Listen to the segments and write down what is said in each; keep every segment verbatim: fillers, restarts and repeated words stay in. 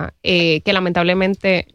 ¿verdad? Eh, que lamentablemente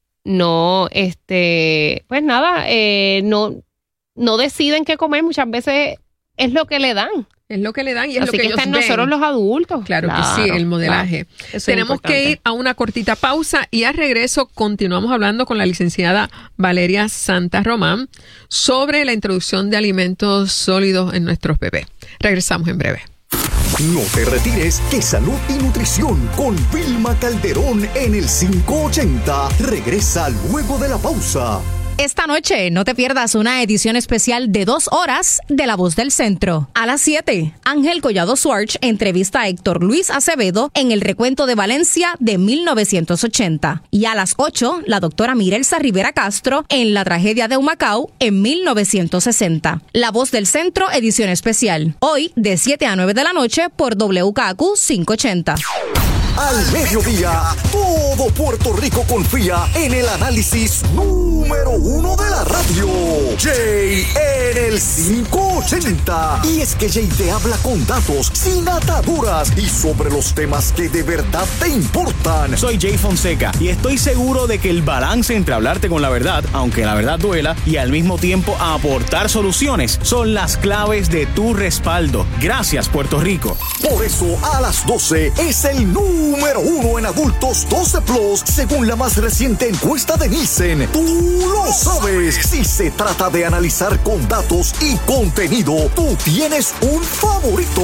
no, este, pues nada, eh, no, no deciden qué comer. Muchas veces es lo que le dan. Es lo que le dan y es Así lo que, que ellos está en ven. nosotros los adultos. Claro, claro que sí, el modelaje. Claro. Tenemos que ir a una cortita pausa y al regreso continuamos hablando con la licenciada Valeria Santa Román sobre la introducción de alimentos sólidos en nuestros bebés. Regresamos en breve. No te retires, que Salud y Nutrición con Vilma Calderón en el quinientos ochenta regresa luego de la pausa. Esta noche no te pierdas una edición especial de dos horas de La Voz del Centro. A las siete, Ángel Collado Schwartz entrevista a Héctor Luis Acevedo en el recuento de Valencia de mil novecientos ochenta. Y a las ocho, la doctora Mirelsa Rivera Castro en la tragedia de Humacao en mil novecientos sesenta. La Voz del Centro, edición especial. Hoy, de siete a nueve de la noche por W K Q quinientos ochenta. Al mediodía, todo Puerto Rico confía en el análisis número uno de la radio. Jay en el quinientos ochenta. Y es que Jay te habla con datos, sin ataduras y sobre los temas que de verdad te importan. Soy Jay Fonseca y estoy seguro de que el balance entre hablarte con la verdad, aunque la verdad duela, y al mismo tiempo aportar soluciones son las claves de tu respaldo. Gracias, Puerto Rico. Por eso, a las doce es el número Número uno en adultos doce plus, según la más reciente encuesta de Nielsen. Tú lo sabes. Si se trata de analizar con datos y contenido, tú tienes un favorito.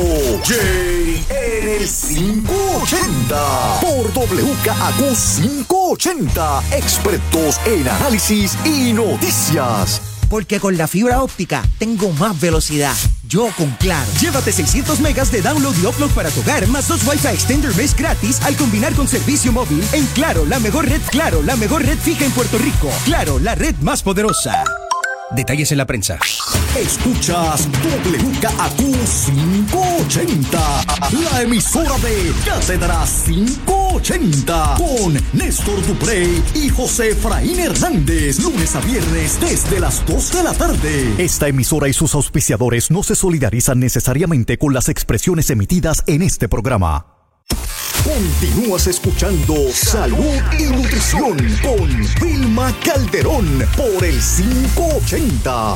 Jay en el quinientos ochenta. Por W K Q quinientos ochenta. Expertos en análisis y noticias. Porque con la fibra óptica tengo más velocidad. Yo con Claro. Llévate seiscientos megas de download y upload para tu hogar, más dos Wi-Fi Extender Mesh gratis al combinar con servicio móvil en Claro, la mejor red Claro, la mejor red fija en Puerto Rico. Claro, la red más poderosa. Detalles en la prensa. Escuchas W K Q quinientos ochenta, la emisora de Cátedra quinientos ochenta, con Néstor Duprey y José Efraín Hernández, lunes a viernes desde las dos de la tarde. Esta emisora y sus auspiciadores no se solidarizan necesariamente con las expresiones emitidas en este programa. Continúas escuchando Salud y Nutrición con Vilma Calderón por el quinientos ochenta.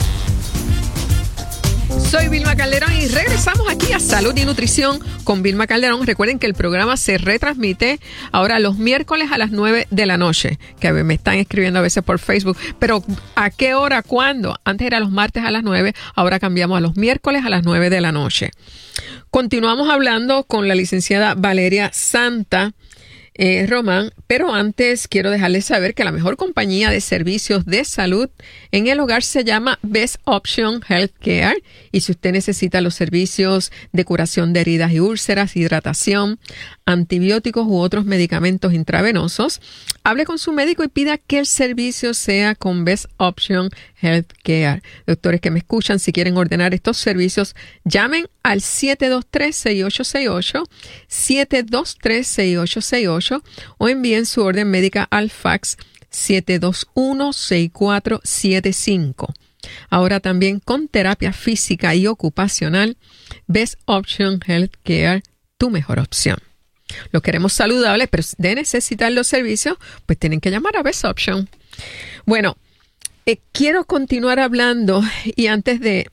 Soy Vilma Calderón y regresamos aquí a Salud y Nutrición con Vilma Calderón. Recuerden que el programa se retransmite ahora los miércoles a las nueve de la noche, que me están escribiendo a veces por Facebook. Pero ¿a qué hora? ¿Cuándo? Antes era los martes a las nueve, ahora cambiamos a los miércoles a las nueve de la noche. Continuamos hablando con la licenciada Valeria Santa Eh, Román, pero antes quiero dejarles saber que la mejor compañía de servicios de salud en el hogar se llama Best Option Healthcare, y si usted necesita los servicios de curación de heridas y úlceras, hidratación, antibióticos u otros medicamentos intravenosos, hable con su médico y pida que el servicio sea con Best Option Healthcare. Doctores que me escuchan, si quieren ordenar estos servicios, llamen al siete dos tres, seis ocho seis ocho, siete dos tres, seis ocho seis ocho o envíen su orden médica al fax siete dos uno, seis cuatro siete cinco. Ahora también con terapia física y ocupacional, Best Option Healthcare, tu mejor opción. Los queremos saludables, pero de necesitar los servicios, pues tienen que llamar a Best Option. Bueno, eh, quiero continuar hablando y antes de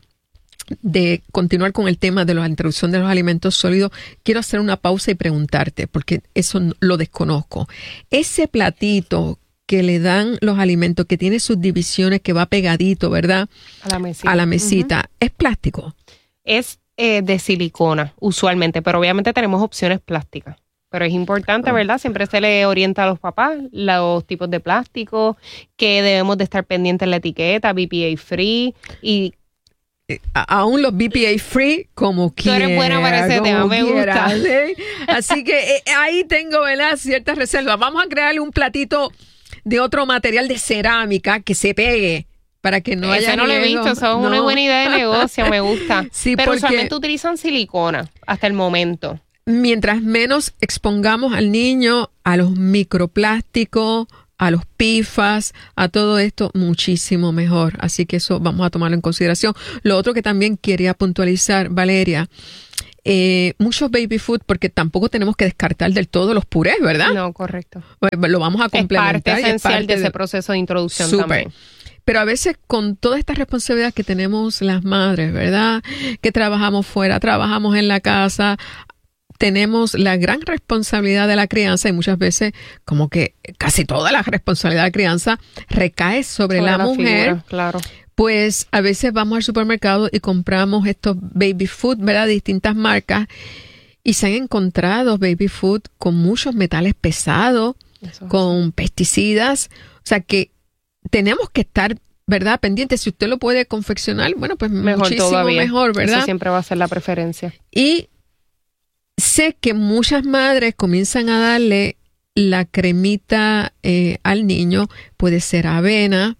de continuar con el tema de la introducción de los alimentos sólidos, quiero hacer una pausa y preguntarte, porque eso lo desconozco. Ese platito que le dan los alimentos, que tiene sus divisiones, que va pegadito, ¿verdad? A la mesita. A la mesita. Uh-huh. ¿Es plástico? Es eh, de silicona, usualmente, pero obviamente tenemos opciones plásticas. Pero es importante, oh. ¿verdad? Siempre se le orienta a los papás los tipos de plástico, que debemos de estar pendientes en la etiqueta, B P A free, y aún los B P A free, como quiera. Tú eres buena para ese tema, me quiera, gusta. ¿sí? Así que eh, ahí tengo, ¿verdad?, ciertas reservas. Vamos a crearle un platito de otro material de cerámica que se pegue para que no Ese haya no lo he riesgo. visto, eso es no. una buena idea de negocio, me gusta. Sí, pero porque usualmente utilizan silicona hasta el momento. Mientras menos expongamos al niño a los microplásticos, a los P F A S, a todo esto, muchísimo mejor. Así que eso vamos a tomarlo en consideración. Lo otro que también quería puntualizar, Valeria, Eh, muchos baby food, porque tampoco tenemos que descartar del todo los purés, ¿verdad? No, correcto. Lo vamos a complementar. Es parte esencial es parte de ese de... proceso de introducción Súper. también. Pero a veces con toda esta responsabilidad que tenemos las madres, ¿verdad? Que trabajamos fuera, trabajamos en la casa, tenemos la gran responsabilidad de la crianza y muchas veces como que casi toda la responsabilidad de la crianza recae sobre, sobre la, la mujer. Figura, claro. Pues a veces vamos al supermercado y compramos estos baby food, ¿verdad? De distintas marcas y se han encontrado baby food con muchos metales pesados, Eso con sí. pesticidas. O sea que tenemos que estar, ¿verdad?, pendientes. Si usted lo puede confeccionar, bueno, pues mejor muchísimo todavía. Mejor, ¿verdad? Eso siempre va a ser la preferencia. Y sé que muchas madres comienzan a darle la cremita eh, al niño. Puede ser avena,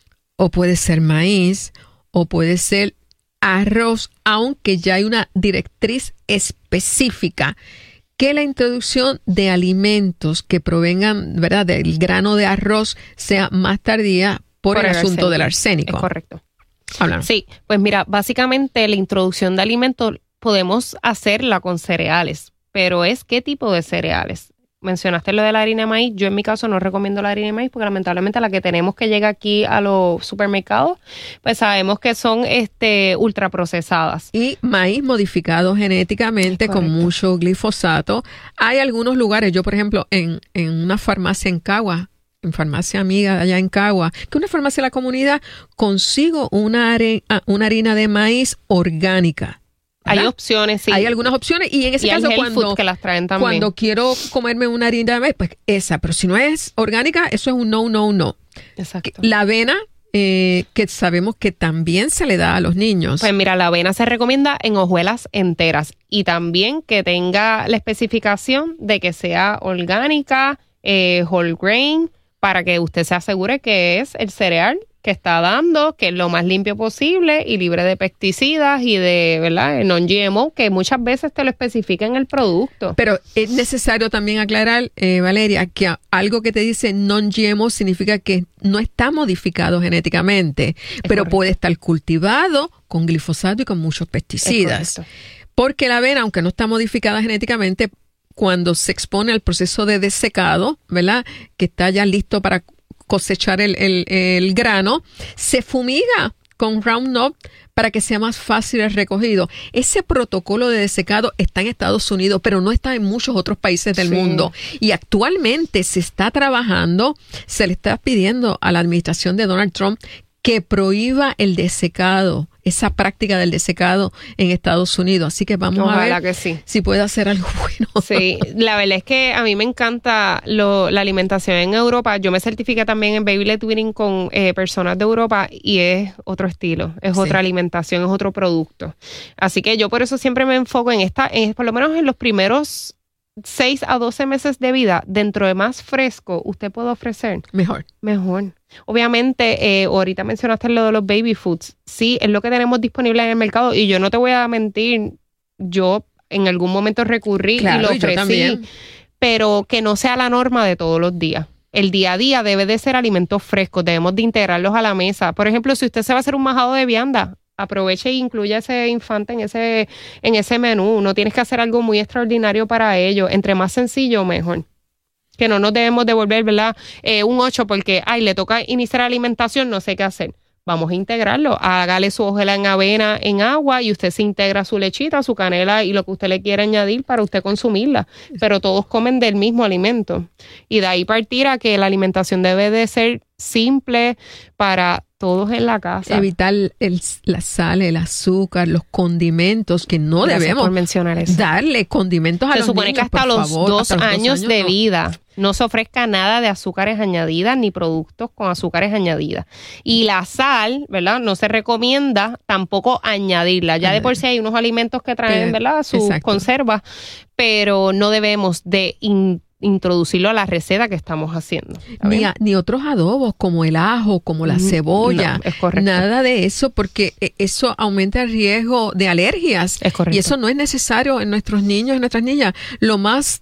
o puede ser maíz, o puede ser arroz, aunque ya hay una directriz específica que la introducción de alimentos que provengan, ¿verdad?, del grano de arroz sea más tardía por, por el, el asunto arsénico. del arsénico. Es correcto. Háblanos. Sí, pues mira, básicamente la introducción de alimentos podemos hacerla con cereales, pero es ¿qué tipo de cereales? Mencionaste lo de la harina de maíz. Yo en mi caso no recomiendo la harina de maíz porque lamentablemente la que tenemos que llega aquí a los supermercados, pues sabemos que son este ultraprocesadas. Y maíz modificado genéticamente con mucho glifosato. Hay algunos lugares, yo por ejemplo en, en una farmacia en Cagua, en farmacia amiga allá en Cagua, que una farmacia de la comunidad, consigo una, are, una harina de maíz orgánica. ¿verdad? Hay opciones, sí. Hay algunas opciones y en ese y caso cuando, que las traen también. cuando quiero comerme una harina de maíz, pues esa, pero si no es orgánica, eso es un no, no, no. Exacto. La avena, eh, que sabemos que también se le da a los niños. Pues mira, la avena se recomienda en hojuelas enteras y también que tenga la especificación de que sea orgánica, eh, whole grain, para que usted se asegure que es el cereal que está dando, que es lo más limpio posible y libre de pesticidas y de, ¿verdad?, non-G M O, que muchas veces te lo especifica en el producto. Pero es necesario también aclarar, eh, Valeria, que a, algo que te dice non-G M O significa que no está modificado genéticamente, es pero correcto. Puede estar cultivado con glifosato y con muchos pesticidas. Porque la avena, aunque no está modificada genéticamente, cuando se expone al proceso de desecado, ¿verdad?, que está ya listo para cosechar el, el, el grano, se fumiga con Roundup para que sea más fácil el recogido. Ese protocolo de desecado está en Estados Unidos, pero no está en muchos otros países del sí. mundo. Y actualmente se está trabajando, se le está pidiendo a la administración de Donald Trump que prohíba el desecado, esa práctica del desecado en Estados Unidos. Así que vamos Ojalá a ver que sí. si puede hacer algo bueno. Sí, la verdad es que a mí me encanta lo, la alimentación en Europa. Yo me certifiqué también en Baby Led Weaning con eh, personas de Europa y es otro estilo, es sí. otra alimentación, es otro producto. Así que yo por eso siempre me enfoco en esta, en, por lo menos en los primeros seis a doce meses de vida, dentro de más fresco, usted puede ofrecer. Mejor. Mejor. Obviamente, eh, ahorita mencionaste lo de los baby foods. Sí, es lo que tenemos disponible en el mercado y yo no te voy a mentir, yo en algún momento recurrí claro, y lo ofrecí, yo también. Pero que no sea la norma de todos los días. El día a día debe de ser alimentos frescos, debemos de integrarlos a la mesa. Por ejemplo, si usted se va a hacer un majado de vianda, aproveche e incluya a ese infante en ese, en ese menú. No tienes que hacer algo muy extraordinario para ello. Entre más sencillo, mejor. Que no nos debemos devolver, ¿verdad? Eh, un ocho porque, ay, le toca iniciar alimentación, no sé qué hacer. Vamos a integrarlo. Hágale su hojuela en avena en agua y usted se integra su lechita, su canela y lo que usted le quiera añadir para usted consumirla. Pero todos comen del mismo alimento. Y de ahí partir a que la alimentación debe de ser simple para todos en la casa. Evitar el, la sal, el azúcar, los condimentos, que no Gracias debemos por mencionar eso. Darle condimentos a se los supone niños, que hasta los, favor, dos, hasta los años dos años de no. vida no se ofrezca nada de azúcares añadidas ni productos con azúcares añadidas. Y la sal, ¿verdad? No se recomienda tampoco añadirla. Ya de por sí hay unos alimentos que traen, ¿verdad?, sus conservas, pero no debemos de in, introducirlo a la receta que estamos haciendo. Ni, a, ni otros adobos como el ajo, como la cebolla. No, es correcto. Nada de eso porque eso aumenta el riesgo de alergias. Es correcto. Y eso no es necesario en nuestros niños y nuestras niñas. Lo más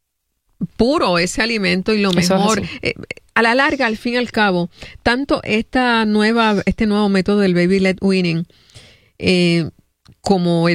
puro ese alimento y lo mejor eh, a la larga, al fin y al cabo, tanto esta nueva este nuevo método del Baby Led Weaning eh, como el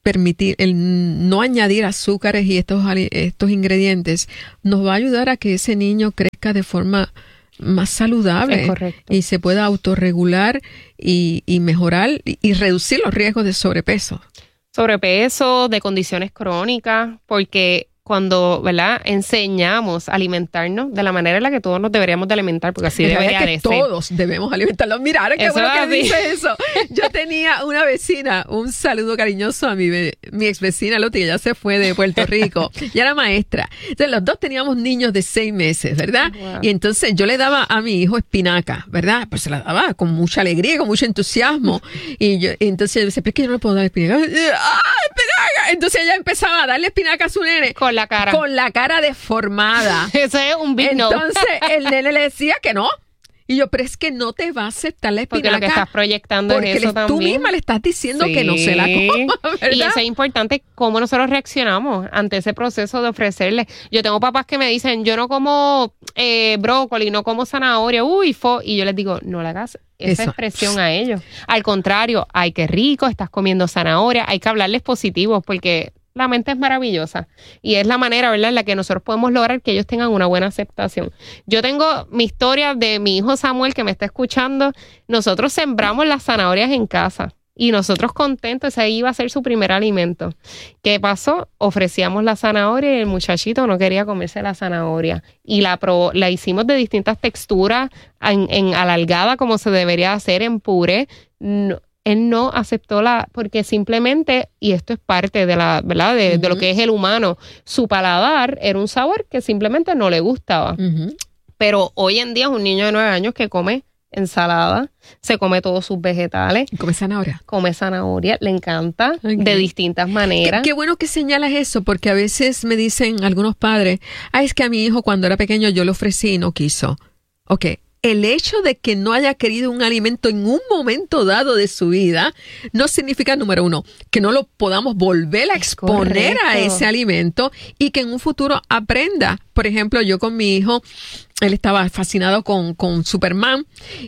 permitir, el no añadir azúcares y estos, estos ingredientes, nos va a ayudar a que ese niño crezca de forma más saludable. Es correcto. Y se pueda autorregular y, y mejorar y, y reducir los riesgos de sobrepeso. Sobrepeso, de condiciones crónicas, porque cuando, ¿verdad?, enseñamos a alimentarnos de la manera en la que todos nos deberíamos de alimentar, porque así es debería que de todos ser. debemos alimentarlos. Mira, ahora qué Eso bueno que así. dice eso. Yo tenía una vecina, un saludo cariñoso a mi, ve- mi ex vecina Loti, que ya se fue de Puerto Rico, ya era maestra. Entonces los dos teníamos niños de seis meses, ¿verdad? Wow. Y entonces yo le daba a mi hijo espinaca, ¿verdad? Pues se la daba con mucha alegría, con mucho entusiasmo. Y yo, y entonces yo decía, pero es que yo no le puedo dar espinaca. ¡Ah, espinaca! Entonces ella empezaba a darle espinaca a su nene. Con la cara. Con la cara deformada. Eso es un big no. Entonces el nene le decía que no. Y yo, pero es que no te va a aceptar la espinaca. Porque lo que estás proyectando porque es eso le- también. tú misma le estás diciendo Sí. que no se la coma, ¿verdad? Y eso es importante, cómo nosotros reaccionamos ante ese proceso de ofrecerle. Yo tengo papás que me dicen, yo no como eh, brócoli, no como zanahoria, uy, fo, y yo les digo, no le hagas esa Eso. expresión a ellos. Al contrario, ay, qué rico, estás comiendo zanahoria, hay que hablarles positivos, porque la mente es maravillosa y es la manera, ¿verdad?, en la que nosotros podemos lograr que ellos tengan una buena aceptación. Yo tengo mi historia de mi hijo Samuel que me está escuchando. Nosotros sembramos las zanahorias en casa y nosotros contentos, ese iba a ser su primer alimento. ¿Qué pasó? Ofrecíamos la zanahoria y el muchachito no quería comerse la zanahoria y la probó, la hicimos de distintas texturas, en, en alargada como se debería hacer, en puré. No, él no aceptó la, porque simplemente, y esto es parte de la, ¿verdad?, de, Uh-huh. de lo que es el humano, su paladar era un sabor que simplemente no le gustaba. Uh-huh. Pero hoy en día es un niño de nueve años que come ensalada, se come todos sus vegetales, Y come zanahoria. come zanahoria, le encanta Ok. de distintas Qué, maneras. qué bueno que señalas eso, porque a veces me dicen algunos padres, ah, es que a mi hijo cuando era pequeño yo le ofrecí y no quiso. Ok, el hecho de que no haya querido un alimento en un momento dado de su vida no significa, número uno, que no lo podamos volver a exponer a correcto. ese alimento y que en un futuro aprenda. Por ejemplo, yo con mi hijo, él estaba fascinado con, con Superman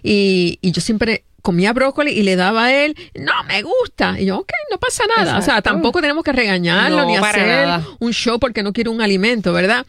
y, y yo siempre comía brócoli y le daba a él, no me gusta. Y yo, ok, no pasa nada. O sea, Exacto. tampoco tenemos que regañarlo No, ni para hacer nada. un show porque no quiere un alimento, ¿verdad?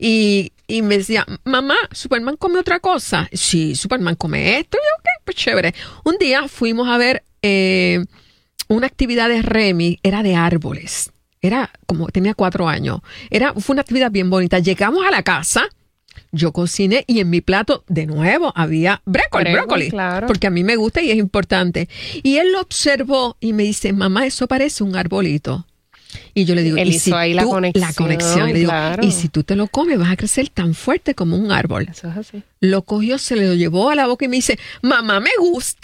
Y, y me decía, mamá, ¿Superman come otra cosa? Sí, Superman come esto. Y yo, ok, pues chévere. Un día fuimos a ver eh, una actividad de Remy, era de árboles. Era como, tenía cuatro años. Era, fue una actividad bien bonita. Llegamos a la casa, yo cociné y en mi plato, de nuevo, había brócoli, Brócoli, brócoli, claro. porque a mí me gusta y es importante. Y él lo observó y me dice, mamá, eso parece un arbolito. Y yo le digo, Él ¿y hizo si ahí la tú- conexión, la conexión? Y le digo, claro. y si tú te lo comes, vas a crecer tan fuerte como un árbol. Eso es así. Lo cogió, se lo llevó a la boca y me dice, mamá, me gusta.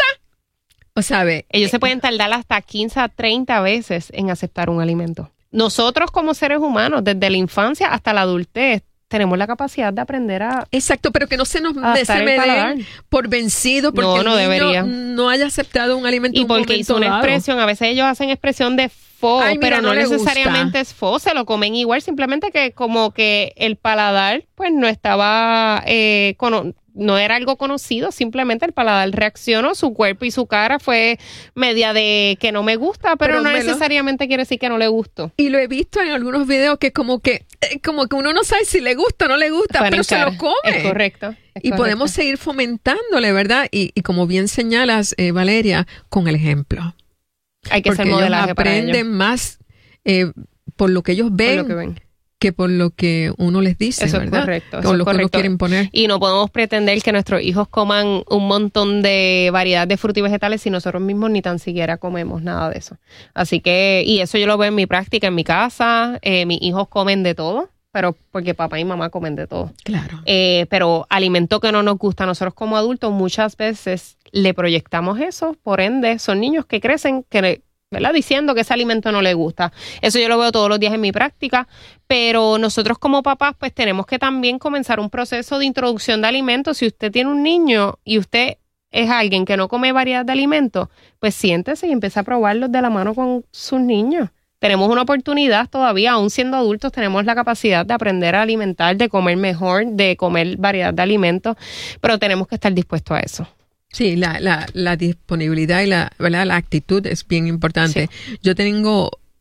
O sabe, Ellos se pueden tardar hasta quince a treinta veces en aceptar un alimento. Nosotros como seres humanos, desde la infancia hasta la adultez, tenemos la capacidad de aprender a... exacto, pero que no se nos Adaptar se el me den paladar. por vencido porque No, el no niño debería. no haya aceptado un alimento Y en un porque momento hizo una dado. expresión, a veces ellos hacen expresión de fo, Ay, mira, pero no, no le necesariamente gusta. es fo, se lo comen igual, simplemente que como que el paladar pues no estaba, eh, cono- no era algo conocido, simplemente el paladar reaccionó, su cuerpo y su cara fue media de que no me gusta, pero, Pero no me lo- necesariamente quiere decir que no le gustó. Y lo he visto en algunos videos que como que eh, como que uno no sabe si le gusta o no le gusta, Ponen pero se cara. lo come. Es correcto. es Y correcto. podemos seguir fomentándole, ¿verdad? Y, y como bien señalas, eh, Valeria, con el ejemplo. Hay que Porque ser ellos modelaje para ellos, aprenden más eh, por lo que ellos por ven, lo que ven. que por lo que uno les dice, Eso es ¿verdad? correcto, O eso es lo que uno correcto. quiere imponer. Y no podemos pretender que nuestros hijos coman un montón de variedad de frutas y vegetales si nosotros mismos ni tan siquiera comemos nada de eso. Así que, y eso yo lo veo en mi práctica, en mi casa. Eh, mis hijos comen de todo, pero porque papá y mamá comen de todo. Claro. Eh, pero alimento que no nos gusta a nosotros como adultos, muchas veces le proyectamos eso. Por ende, son niños que crecen, que ¿verdad? Diciendo que ese alimento no le gusta. Eso yo lo veo todos los días en mi práctica, pero nosotros como papás pues tenemos que también comenzar un proceso de introducción de alimentos. Si usted tiene un niño y usted es alguien que no come variedad de alimentos, pues siéntese y empiece a probarlos de la mano con sus niños. Tenemos una oportunidad todavía, aún siendo adultos, tenemos la capacidad de aprender a alimentar, de comer mejor, de comer variedad de alimentos, pero tenemos que estar dispuestos a eso. Sí, la, la, la disponibilidad y la, ¿verdad? La actitud es bien importante. Yo tengo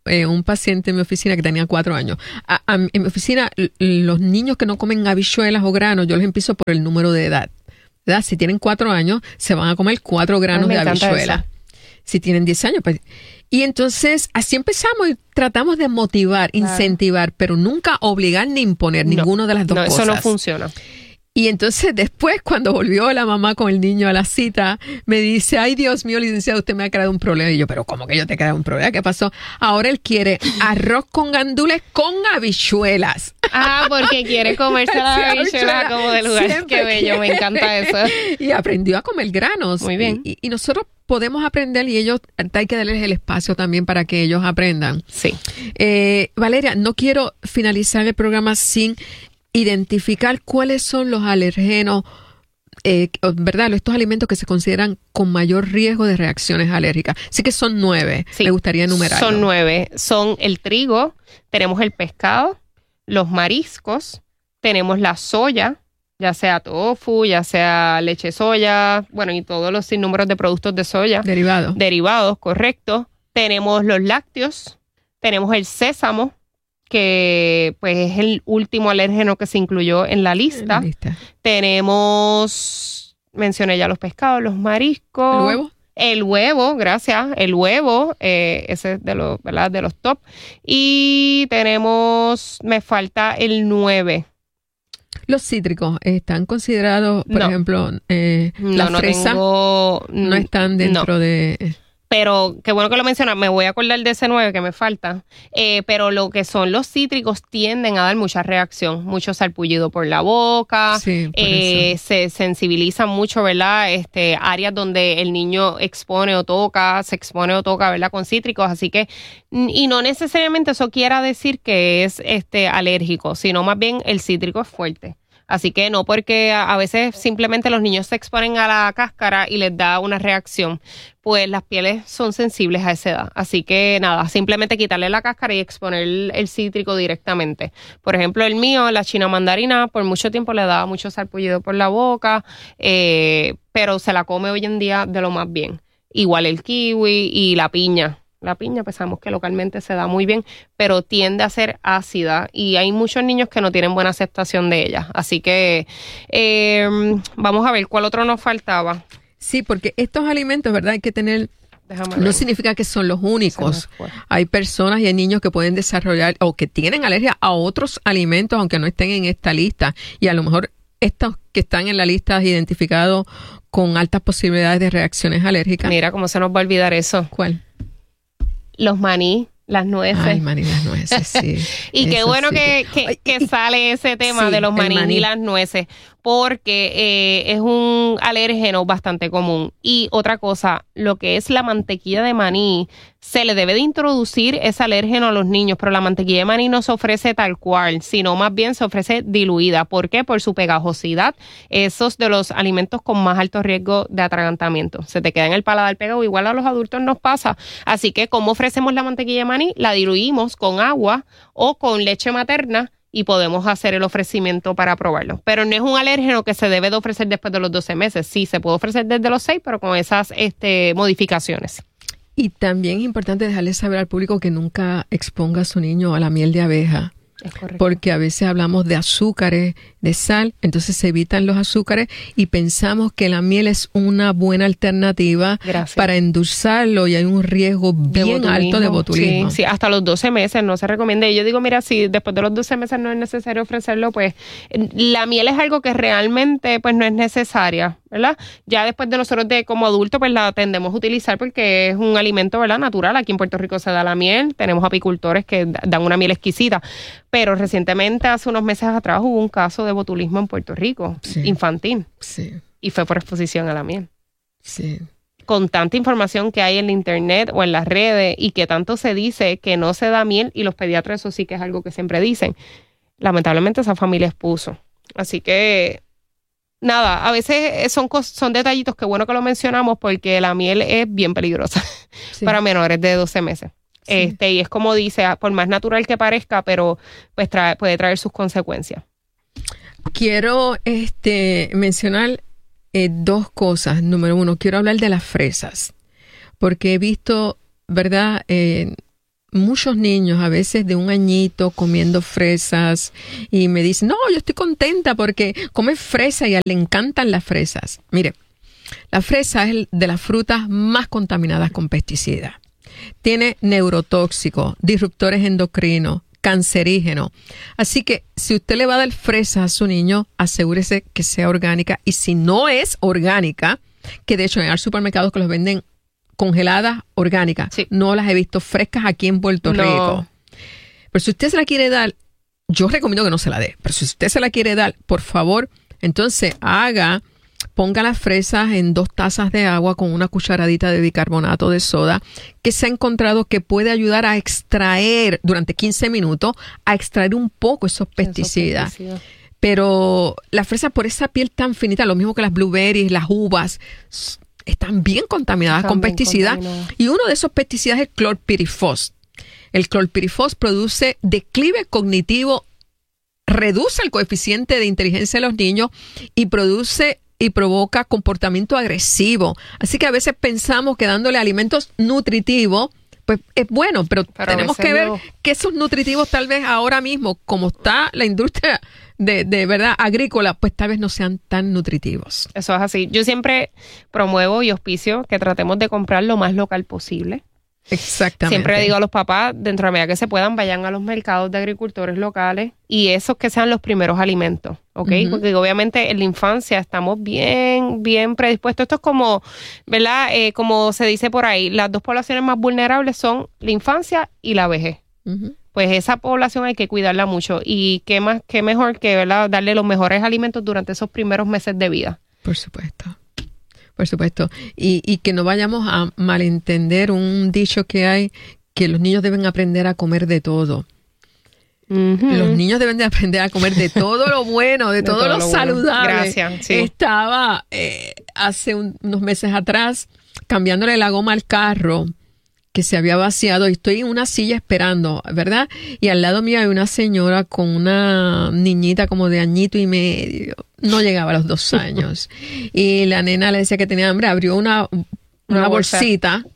eh, un paciente en mi oficina que tenía cuatro años. A, a, en mi oficina, l- los niños que no comen habichuelas o granos, yo los empiezo por el número de edad. ¿Verdad? Si tienen cuatro años, se van a comer cuatro granos de habichuela. Si tienen diez años, pues... Y entonces, así empezamos y tratamos de motivar, claro. incentivar, pero nunca obligar ni imponer, no, ninguna de las dos no, cosas. Eso no funciona. Y entonces después, cuando volvió la mamá con el niño a la cita, me dice, ay, Dios mío, licenciado, usted me ha creado un problema. Y yo, pero ¿cómo que yo te he creado un problema? ¿Qué pasó? Ahora él quiere arroz con gandules con habichuelas. Ah, porque quiere comerse la habichuela como del lugar. Siempre Qué bello, quiere. Me encanta eso. Y aprendió a comer granos. Muy bien. Y, y nosotros podemos aprender y ellos, hay que darles el espacio también para que ellos aprendan. Sí. Eh, Valeria, no quiero finalizar el programa sin identificar cuáles son los alergenos, eh, ¿verdad? Estos alimentos que se consideran con mayor riesgo de reacciones alérgicas. Así que son nueve. Sí, me gustaría enumerarlos. Son nueve. Son el trigo, tenemos el pescado, los mariscos, tenemos la soya, ya sea tofu, ya sea leche soya, bueno, y todos los sinnúmeros de productos de soya. Derivados. Derivados, correcto. Tenemos los lácteos, tenemos el sésamo, que pues es el último alérgeno que se incluyó en la lista. En la lista. Tenemos, mencioné ya los pescados, los mariscos. ¿El huevo? El huevo, gracias, el huevo, eh, ese es de los, ¿verdad? De los top. Y tenemos, me falta el nueve. Los cítricos están considerados, por no. ejemplo, eh, no, la no fresa tengo, no están dentro no. de... Pero qué bueno que lo mencionas, me voy a acordar de ese nueve que me falta. Eh, pero lo que son los cítricos tienden a dar mucha reacción, mucho sarpullido por la boca, sí, por eh, eso. Se sensibilizan mucho, ¿verdad? Este, áreas donde el niño expone o toca, se expone o toca, ¿verdad? Con cítricos, así que, y no necesariamente eso quiera decir que es este alérgico, sino más bien el cítrico es fuerte. Así que no, porque a, a veces simplemente los niños se exponen a la cáscara y les da una reacción, pues las pieles son sensibles a esa edad. Así que nada, simplemente quitarle la cáscara y exponer el, el cítrico directamente. Por ejemplo, el mío, la china mandarina, por mucho tiempo le daba mucho sarpullido por la boca, eh, pero se la come hoy en día de lo más bien. Igual el kiwi y la piña. La piña, pues sabemos que localmente se da muy bien, pero tiende a ser ácida y hay muchos niños que no tienen buena aceptación de ella. Así que eh, vamos a ver cuál otro nos faltaba. Sí, porque estos alimentos, ¿verdad? Hay que tener... Déjame no ver. significa que son los únicos. Hay personas y hay niños que pueden desarrollar o que tienen alergia a otros alimentos, aunque no estén en esta lista. Y a lo mejor estos que están en la lista identificados con altas posibilidades de reacciones alérgicas. Mira, ¿cómo se nos va a olvidar eso? ¿Cuál? Los maní, las nueces. Ay, maní, las nueces, sí. Y qué Eso bueno sí. que, que, que Y- sale ese tema sí, de los el maní, maní. y las nueces, porque eh, es un alérgeno bastante común. Y otra cosa, lo que es la mantequilla de maní, se le debe de introducir ese alérgeno a los niños, pero la mantequilla de maní no se ofrece tal cual, sino más bien se ofrece diluida. ¿Por qué? Por su pegajosidad. Esos de los alimentos con más alto riesgo de atragantamiento. Se te queda en el paladar pegado, igual a los adultos nos pasa. Así que, ¿cómo ofrecemos la mantequilla de maní? La diluimos con agua o con leche materna y podemos hacer el ofrecimiento para probarlo. Pero no es un alérgeno que se debe de ofrecer después de los doce meses. Sí, se puede ofrecer desde los seis, pero con esas este, modificaciones. Y también es importante dejarle saber al público que nunca exponga a su niño a la miel de abeja. Es correcto. Porque a veces hablamos de azúcares, de sal, entonces se evitan los azúcares y pensamos que la miel es una buena alternativa Gracias. para endulzarlo y hay un riesgo De bien botulismo. alto de botulismo. Sí, sí, hasta los doce meses no se recomienda. Y yo digo, mira, si después de los doce meses no es necesario ofrecerlo, pues eh, la miel es algo que realmente pues no es necesaria, ¿verdad? Ya después de nosotros de como adultos pues la tendemos a utilizar porque es un alimento, ¿verdad? Natural. Aquí en Puerto Rico se da la miel, tenemos apicultores que da- dan una miel exquisita, pero recientemente, hace unos meses atrás, hubo un caso de botulismo en Puerto Rico, Sí. infantil, Sí, y fue por exposición a la miel. sí. Con tanta información que hay en la internet o en las redes y que tanto se dice que no se da miel, y los pediatras eso sí que es algo que siempre dicen, lamentablemente esa familia expuso. Así que nada, a veces son cos- son detallitos que bueno que lo mencionamos porque la miel es bien peligrosa Sí. para menores de doce meses. Sí. Este, y es como dice, por más natural que parezca, pero pues trae, puede traer sus consecuencias. Quiero este, mencionar eh, dos cosas. Número uno, quiero hablar de las fresas, porque he visto, ¿verdad? Eh, muchos niños, a veces de un añito, comiendo fresas y me dicen, no, yo estoy contenta porque come fresa y a él le encantan las fresas. Mire, la fresa es de las frutas más contaminadas con pesticidas. Tiene neurotóxicos, disruptores endocrinos, cancerígenos. Así que si usted le va a dar fresa a su niño, asegúrese que sea orgánica. Y si no es orgánica, que de hecho en los supermercados que los venden congeladas orgánicas. Sí. No las he visto frescas aquí en Puerto no. Rico. Pero si usted se la quiere dar, yo recomiendo que no se la dé. Pero si usted se la quiere dar, por favor, entonces haga, ponga las fresas en dos tazas de agua con una cucharadita de bicarbonato de soda, que se ha encontrado que puede ayudar a extraer durante quince minutos, a extraer un poco esos pesticidas. Esos pesticidas. Pero la fresa por esa piel tan finita, lo mismo que las blueberries, las uvas, están bien contaminadas están con bien pesticidas. Y uno de esos pesticidas es el clorpirifos. El clorpirifos produce declive cognitivo, reduce el coeficiente de inteligencia de los niños y produce y provoca comportamiento agresivo. Así que a veces pensamos que dándole alimentos nutritivos, pues es bueno, pero, pero tenemos que ver no. que esos nutritivos tal vez ahora mismo, como está la industria de, de verdad agrícola, pues tal vez no sean tan nutritivos. Eso es así. Yo siempre promuevo y auspicio que tratemos de comprar lo más local posible. Exactamente. Siempre le digo a los papás, dentro de la medida que se puedan, vayan a los mercados de agricultores locales y esos que sean los primeros alimentos, ¿ok? Uh-huh. Porque obviamente en la infancia estamos bien, bien predispuestos. Esto es como, ¿verdad? Eh, como se dice por ahí, las dos poblaciones más vulnerables son la infancia y la vejez. Uh-huh. Pues esa población hay que cuidarla mucho y qué más, qué mejor que, ¿verdad?, darle los mejores alimentos durante esos primeros meses de vida. Por supuesto. Por supuesto. Y, y que no vayamos a malentender un dicho que hay, que los niños deben aprender a comer de todo. Uh-huh. Los niños deben de aprender a comer de todo lo bueno, de, de todo, todo lo, lo saludable. Bueno. Gracias. Sí. Estaba eh, hace un, unos meses atrás cambiándole la goma al carro que se había vaciado y estoy en una silla esperando, ¿verdad? Y al lado mío hay una señora con una niñita como de añito y medio. No llegaba a los dos años. Y la nena le decía que tenía hambre, abrió una, una, una bolsita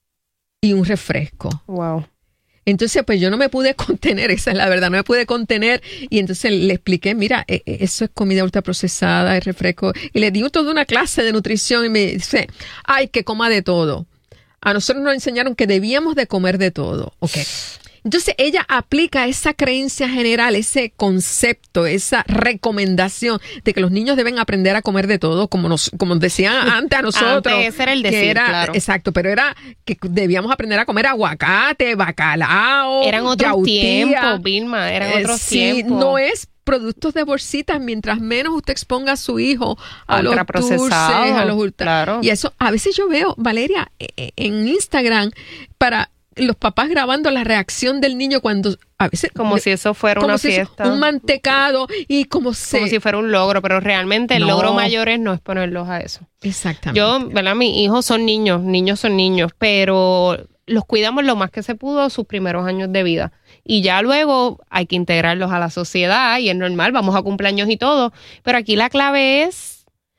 y un refresco. Wow. Entonces, pues yo no me pude contener, esa es la verdad, no me pude contener. Y entonces le expliqué, mira, eso es comida ultraprocesada, es refresco. Y le di toda una clase de nutrición y me dice, ay, que coma de todo. A nosotros nos enseñaron que debíamos de comer de todo. Okay. Entonces ella aplica esa creencia general, ese concepto, esa recomendación de que los niños deben aprender a comer de todo, como nos, como decían antes a nosotros. Antes ese era el decir, era, claro. Exacto, pero era que debíamos aprender a comer aguacate, bacalao, eran otros yautía. tiempos, Vilma, eran eh, otros sí, tiempos. No es productos de bolsitas, mientras menos usted exponga a su hijo a los dulces, a los ultra. Claro. Y eso, a veces yo veo, Valeria, en Instagram, para los papás grabando la reacción del niño cuando a veces como si eso fuera una si fiesta, un mantecado y como se como si fuera un logro, pero realmente el no. logro mayor es no exponerlos a eso. Exactamente. Yo, ¿verdad? Mis hijos son niños, niños son niños, pero los cuidamos lo más que se pudo sus primeros años de vida. Y ya luego hay que integrarlos a la sociedad y es normal, vamos a cumpleaños y todo. Pero aquí la clave es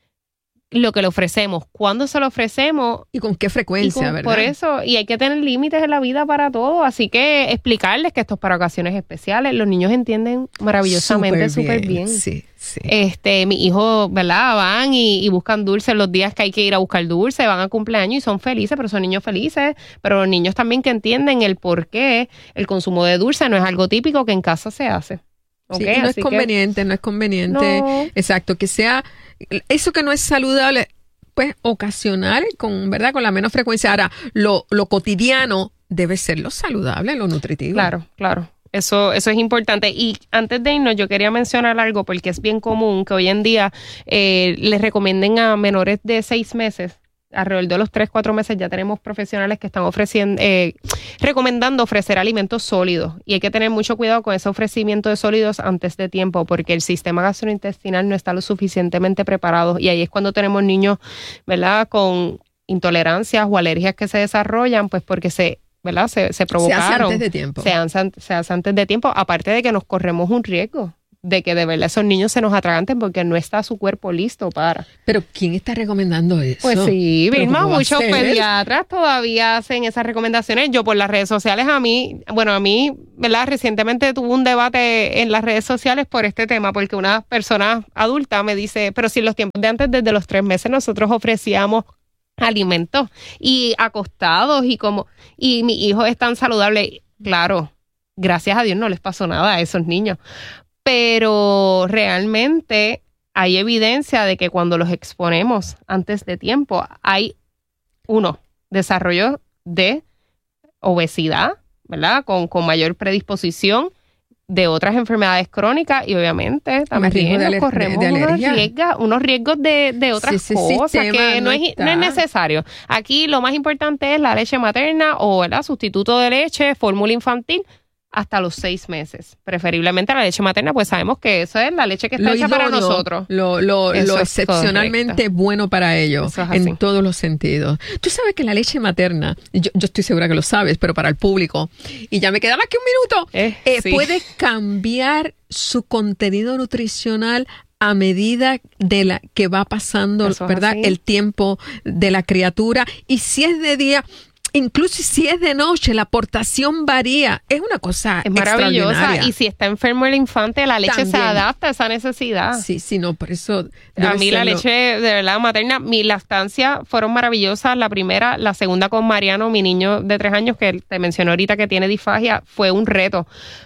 lo que le ofrecemos, cuándo se lo ofrecemos. Y con qué frecuencia, con, ¿verdad? Por eso, y hay que tener límites en la vida para todo. Así que explicarles que esto es para ocasiones especiales. Los niños entienden maravillosamente, súper bien. bien. Sí, sí. Este, mis hijos, ¿verdad? Van y, y buscan dulces los días que hay que ir a buscar dulce, van a cumpleaños y son felices, pero son niños felices. Pero los niños también que entienden el por qué el consumo de dulce no es algo típico que en casa se hace. Sí, okay, no es conveniente, que, no es conveniente. No. Exacto, que sea eso que no es saludable, pues ocasional, con, ¿verdad? Con la menos frecuencia. Ahora, lo, lo cotidiano debe ser lo saludable, lo nutritivo. Claro, claro. Eso, eso es importante. Y antes de irnos, yo quería mencionar algo porque es bien común que hoy en día eh, les recomienden a menores de seis meses, alrededor de los tres, cuatro meses, ya tenemos profesionales que están ofreciendo, eh, recomendando ofrecer alimentos sólidos. Y hay que tener mucho cuidado con ese ofrecimiento de sólidos antes de tiempo, porque el sistema gastrointestinal no está lo suficientemente preparado. Y ahí es cuando tenemos niños, ¿verdad?, con intolerancias o alergias que se desarrollan, pues porque se, ¿verdad?, se, se provocaron. Se hace antes de tiempo. Se hace, se hace antes de tiempo, aparte de que nos corremos un riesgo. de que de verdad esos niños se nos atraganten porque no está su cuerpo listo para. Pero ¿quién está recomendando eso? Pues sí, Vilma, muchos hacer? pediatras todavía hacen esas recomendaciones. Yo por las redes sociales a mí, bueno, a mí, ¿verdad? Recientemente tuve un debate en las redes sociales por este tema porque una persona adulta me dice, pero si en los tiempos de antes, desde los tres meses, nosotros ofrecíamos alimentos y acostados y como, y mi hijo es tan saludable, claro, gracias a Dios no les pasó nada a esos niños, pero realmente hay evidencia de que cuando los exponemos antes de tiempo hay, uno, desarrollo de obesidad, ¿verdad? Con, con mayor predisposición de otras enfermedades crónicas y obviamente también nos corremos de, de unos, riesgos, unos riesgos de, de otras sí, sí, cosas que no, no, es, no es necesario. Aquí lo más importante es la leche materna o ¿verdad? Sustituto de leche, fórmula infantil, hasta los seis meses. Preferiblemente la leche materna, pues sabemos que eso es la leche que está lo hecha idóneo, para nosotros. Lo, lo, lo excepcionalmente correcto. Bueno para ellos, en todos los sentidos. Tú sabes que la leche materna, yo, yo estoy segura que lo sabes, pero para el público, y ya me queda más que un minuto, eh, eh, sí. puede cambiar su contenido nutricional a medida de la que va pasando, ¿verdad? El tiempo de la criatura. Y si es de día... Incluso si es de noche, la aportación varía. Es una cosa es maravillosa. Y si está enfermo el infante, la leche también se adapta a esa necesidad. Sí, sí, no, por eso... A mí la leche de verdad materna, mi lactancia fueron maravillosas. La primera, la segunda con Mariano, mi niño de tres años, que te mencioné ahorita que tiene disfagia, fue un reto.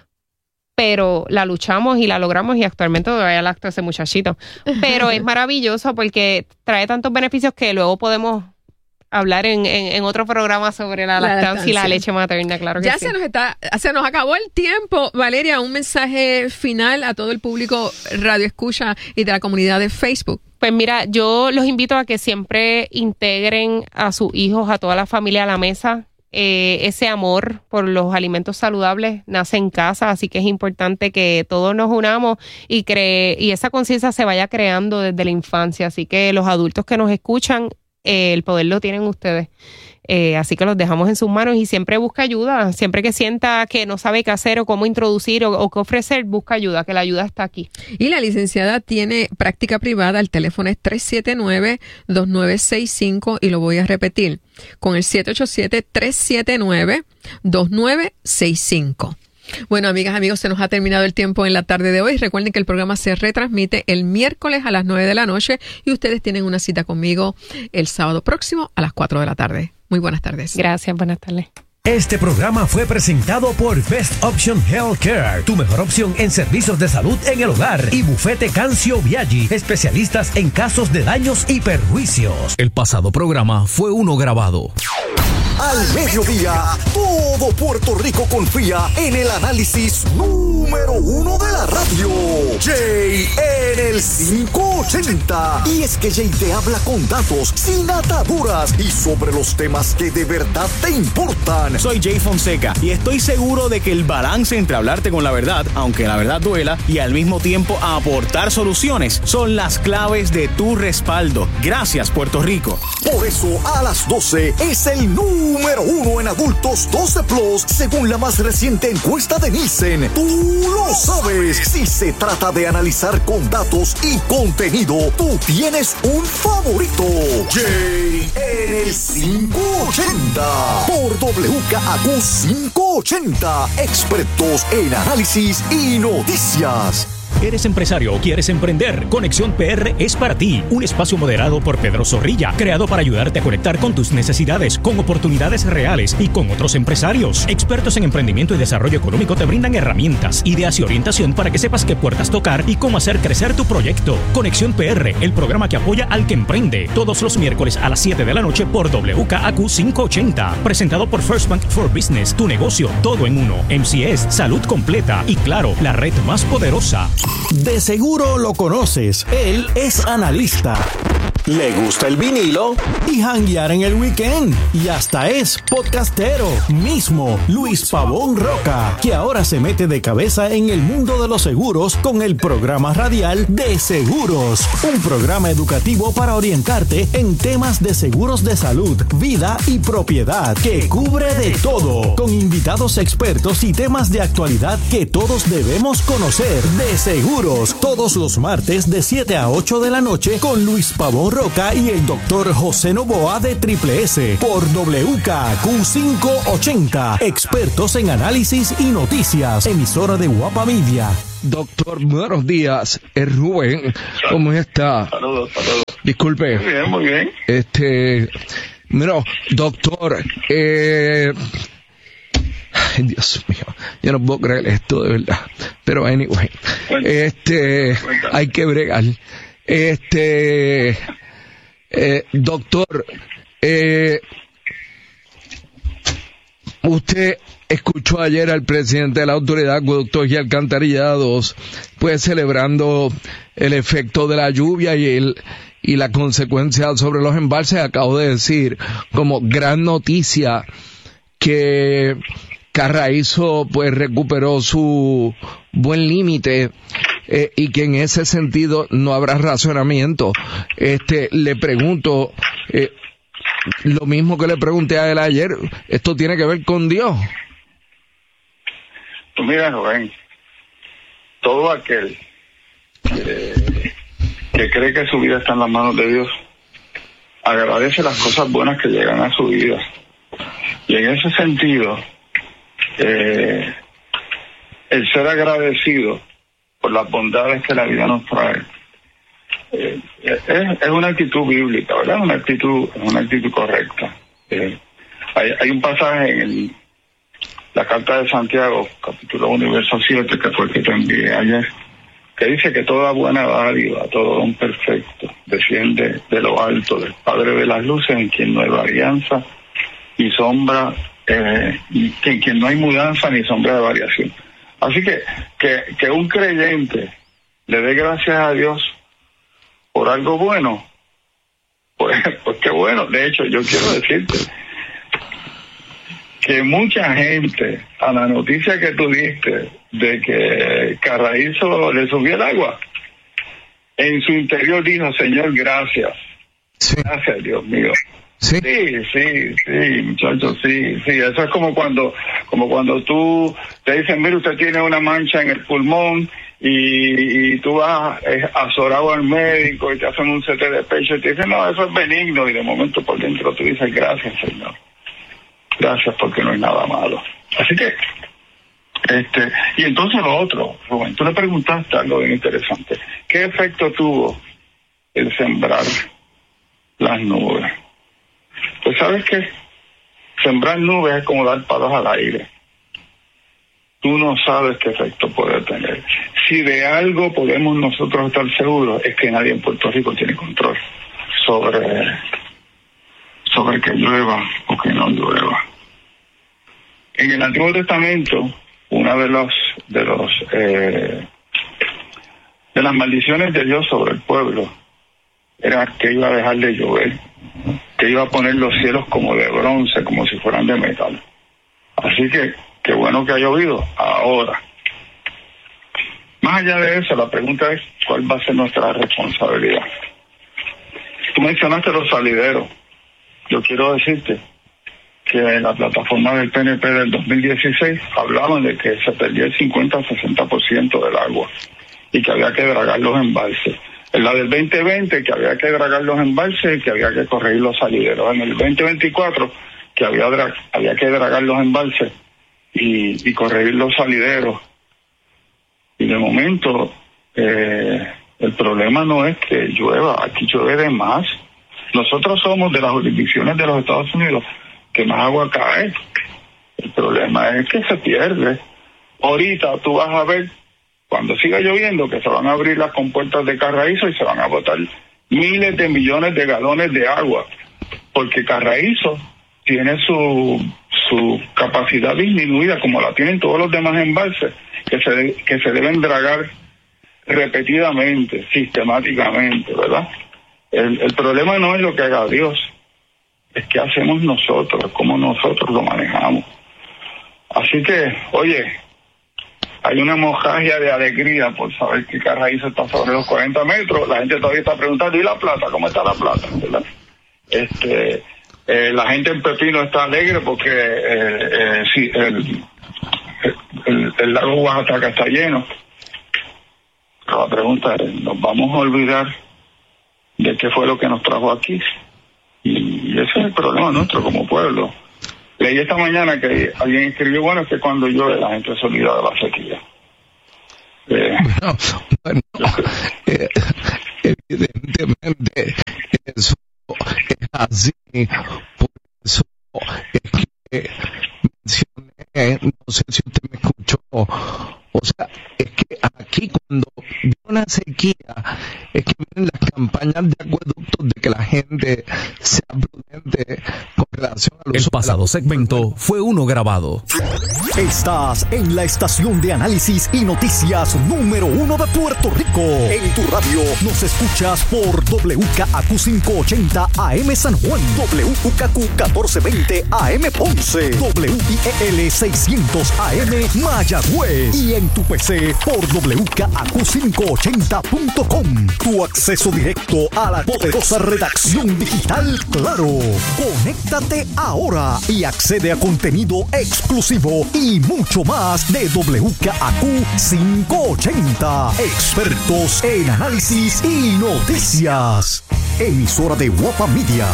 Pero la luchamos y la logramos y actualmente todavía lacto ese muchachito. Pero es maravilloso porque trae tantos beneficios que luego podemos... hablar en, en, en otro programa sobre la, la lactancia, lactancia y la leche materna, claro que ya sí. Ya se nos está, se nos acabó el tiempo. Valeria, un mensaje final a todo el público Radio Escucha y de la comunidad de Facebook. Pues mira, yo los invito a que siempre integren a sus hijos, a toda la familia a la mesa. Eh, ese amor por los alimentos saludables nace en casa, así que es importante que todos nos unamos y, cre- y esa conciencia se vaya creando desde la infancia. Así que los adultos que nos escuchan, Eh, el poder lo tienen ustedes, eh, así que los dejamos en sus manos y siempre busca ayuda, siempre que sienta que no sabe qué hacer o cómo introducir o, o qué ofrecer, busca ayuda, que la ayuda está aquí. Y la licenciada tiene práctica privada, el teléfono es tres siete nueve, dos nueve seis cinco y lo voy a repetir, con el siete ocho siete, tres siete nueve, dos nueve seis cinco. Bueno, amigas, amigos, se nos ha terminado el tiempo en la tarde de hoy. Recuerden que el programa se retransmite el miércoles a las nueve de la noche y ustedes tienen una cita conmigo el sábado próximo a las cuatro de la tarde. Muy buenas tardes. Gracias, buenas tardes. Este programa fue presentado por Best Option Healthcare, tu mejor opción en servicios de salud en el hogar, y Bufete Cancio Viaggi, especialistas en casos de daños y perjuicios. El pasado programa fue uno grabado. Al mediodía, todo Puerto Rico confía en el análisis número uno de la radio. Jay en el quinientos ochenta. Y es que Jay te habla con datos, sin ataduras y sobre los temas que de verdad te importan. Soy Jay Fonseca y estoy seguro de que el balance entre hablarte con la verdad, aunque la verdad duela, y al mismo tiempo aportar soluciones, son las claves de tu respaldo. Gracias, Puerto Rico. Por eso, a las doce es el número número uno en adultos doce plus, según la más reciente encuesta de Nielsen. Tú lo sabes. Si se trata de analizar con datos y contenido, tú tienes un favorito. Jay en el quinientos ochenta. Por W K A Q quinientos ochenta. Expertos en análisis y noticias. ¿Eres empresario o quieres emprender? Conexión P R es para ti. Un espacio moderado por Pedro Zorrilla, creado para ayudarte a conectar con tus necesidades, con oportunidades reales y con otros empresarios. Expertos en emprendimiento y desarrollo económico te brindan herramientas, ideas y orientación para que sepas qué puertas tocar y cómo hacer crecer tu proyecto. Conexión P R, el programa que apoya al que emprende. Todos los miércoles a las siete de la noche por W K A Q quinientos ochenta. Presentado por First Bank for Business. Tu negocio, todo en uno. M C S, salud completa y claro, la red más poderosa. De seguro lo conoces, él es analista. Le gusta el vinilo y janguear en el weekend. Y hasta es podcastero. Mismo Luis Pavón Roca, que ahora se mete de cabeza en el mundo de los seguros con el programa radial De Seguros. Un programa educativo para orientarte en temas de seguros de salud, vida y propiedad, que cubre de todo. Con invitados expertos y temas de actualidad que todos debemos conocer. De Seguros. Seguros, todos los martes de siete a ocho de la noche con Luis Pavón Roca y el doctor José Novoa de Triple S por W K Q quinientos ochenta. Expertos en análisis y noticias. Emisora de Guapa Media. Doctor, buenos días. Es Rubén. ¿Cómo está? Saludos, saludos. Disculpe. Muy bien, muy bien. Este, mira, doctor, eh... Ay, Dios mío, yo no puedo creer esto de verdad. Pero anyway, este, hay que bregar. Este, eh, doctor, eh, usted escuchó ayer al presidente de la Autoridad de Acueductos y Alcantarillados, pues celebrando el efecto de la lluvia y el y la consecuencia sobre los embalses. Acabo de decir como gran noticia que Carraízo pues recuperó su buen límite eh, y que en ese sentido no habrá racionamiento. Este, le pregunto eh, lo mismo que le pregunté a él ayer, ¿esto tiene que ver con Dios? Pues mira, Rubén, todo aquel que, que cree que su vida está en las manos de Dios, agradece las cosas buenas que llegan a su vida. Y en ese sentido, eh, el ser agradecido por las bondades que la vida nos trae, eh, es, es una actitud bíblica, ¿verdad? Una actitud, una actitud correcta. Eh, hay, hay un pasaje en el, la Carta de Santiago, capítulo uno, verso siete, que fue el que te envié ayer, que dice que toda buena dádiva, todo don perfecto, desciende de lo alto, del Padre de las luces, en quien no hay varianza ni sombra, eh, en quien no hay mudanza ni sombra de variación. Así que, que, que un creyente le dé gracias a Dios por algo bueno, pues, pues qué bueno. De hecho, yo quiero decirte que mucha gente, a la noticia que tú diste de que Carraízo le subió el agua, en su interior dijo: Señor, gracias. Sí. Gracias, Dios mío. Sí, sí, sí, sí, muchachos, sí, sí. Eso es como cuando, como cuando tú te dicen: mire, usted tiene una mancha en el pulmón y, y tú vas eh, azorado al médico y te hacen un C T de pecho y te dicen: no, eso es benigno. Y de momento por dentro tú dices: gracias, Señor. Gracias, porque no hay nada malo. Así que, este, y entonces lo otro, Rubén, tú le preguntaste algo bien interesante. ¿Qué efecto tuvo el sembrar las nubes? Pues sabes que sembrar nubes es como dar palos al aire. Tú no sabes qué efecto puede tener. Si de algo podemos nosotros estar seguros, es que nadie en Puerto Rico tiene control sobre, sobre que llueva o que no llueva. En el Antiguo Testamento, una de los de los eh, de las maldiciones de Dios sobre el pueblo era que iba a dejar de llover, que iba a poner los cielos como de bronce, como si fueran de metal. Así que, qué bueno que ha llovido ahora. Más allá de eso, la pregunta es: ¿cuál va a ser nuestra responsabilidad? Tú mencionaste los salideros. Yo quiero decirte que en la plataforma del P N P del dos mil dieciséis hablaban de que se perdía el cincuenta a sesenta por ciento del agua y que había que dragar los embalses. En la del veinte veinte, que había que dragar los embalses y que había que corregir los salideros. En el veinte veinticuatro, que había, dra- había que dragar los embalses y, y corregir los salideros. Y de momento, eh, el problema no es que llueva, aquí llueve de más. Nosotros somos de las jurisdicciones de los Estados Unidos que más agua cae. El problema es que se pierde. Ahorita tú vas a ver, cuando siga lloviendo, que se van a abrir las compuertas de Carraízo y se van a botar miles de millones de galones de agua, porque Carraízo tiene su su capacidad disminuida, como la tienen todos los demás embalses, que se, que se deben dragar repetidamente, sistemáticamente, ¿verdad? El, el problema no es lo que haga Dios, es qué hacemos nosotros, cómo nosotros lo manejamos. Así que, oye, hay una mojagia de alegría por saber que Carraízo está sobre los cuarenta metros. La gente todavía está preguntando: ¿y la plata? ¿Cómo está la plata? ¿Verdad? Este, eh, la gente en Pepino está alegre porque eh, eh, sí, el, el, el lago Oaxaca está lleno. Pero la pregunta es, ¿nos vamos a olvidar de qué fue lo que nos trajo aquí? Y ese es el problema nuestro como pueblo. Leí esta mañana que alguien escribió, bueno, es que cuando llueve la gente se olvida de la sequía. Eh, bueno, bueno eh, evidentemente eso es así. Por eso es que mencioné, no sé si usted me escuchó, o sea, es que aquí cuando viene una sequía, es que vienen las campañas de acueductos de que la gente sea prudente con relación a los... El pasado segmento fue uno grabado. Estás en la estación de análisis y noticias número uno de Puerto Rico. En tu radio nos escuchas por W K A Q quinientos ochenta A M San Juan, W U K Q catorce veinte A M Ponce, W I E L seiscientos A M Mayagüez y en tu P C por W K A Q quinientos ochenta punto com. Tu acceso directo a la poderosa redacción digital Claro. Conéctate ahora y accede a contenido exclusivo y mucho más de W K A Q quinientos ochenta. Expertos en análisis y noticias. Emisora de Guapa Media.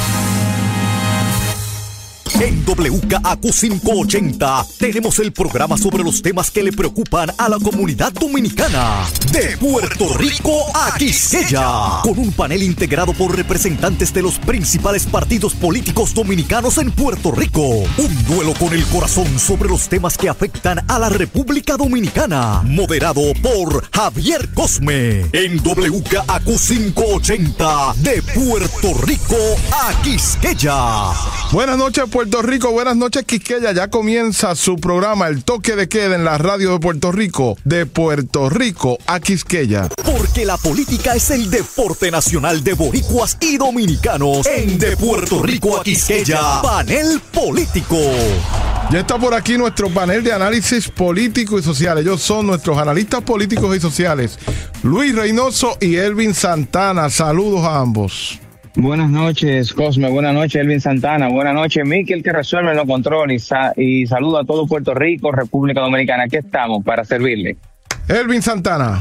En W K A Q quinientos ochenta tenemos el programa sobre los temas que le preocupan a la comunidad dominicana. De Puerto Rico a Quisqueya, con un panel integrado por representantes de los principales partidos políticos dominicanos en Puerto Rico. Un duelo con el corazón sobre los temas que afectan a la República Dominicana. Moderado por Javier Cosme. En W K A Q quinientos ochenta, de Puerto Rico a Quisqueya. Buenas noches, Puerto Rico, buenas noches, Quisqueya. Ya comienza su programa El Toque de Queda en la radio de Puerto Rico, de Puerto Rico a Quisqueya. Porque la política es el deporte nacional de boricuas y dominicanos. En De Puerto Rico a Quisqueya, panel político. Ya está por aquí nuestro panel de análisis político y social. Ellos son nuestros analistas políticos y sociales, Luis Reynoso y Elvin Santana. Saludos a ambos. Buenas noches, Cosme. Buenas noches, Elvin Santana. Buenas noches, Miquel, que resuelve los controles. Y, sa- y saludo a todo Puerto Rico, República Dominicana. Aquí estamos para servirle. Elvin Santana.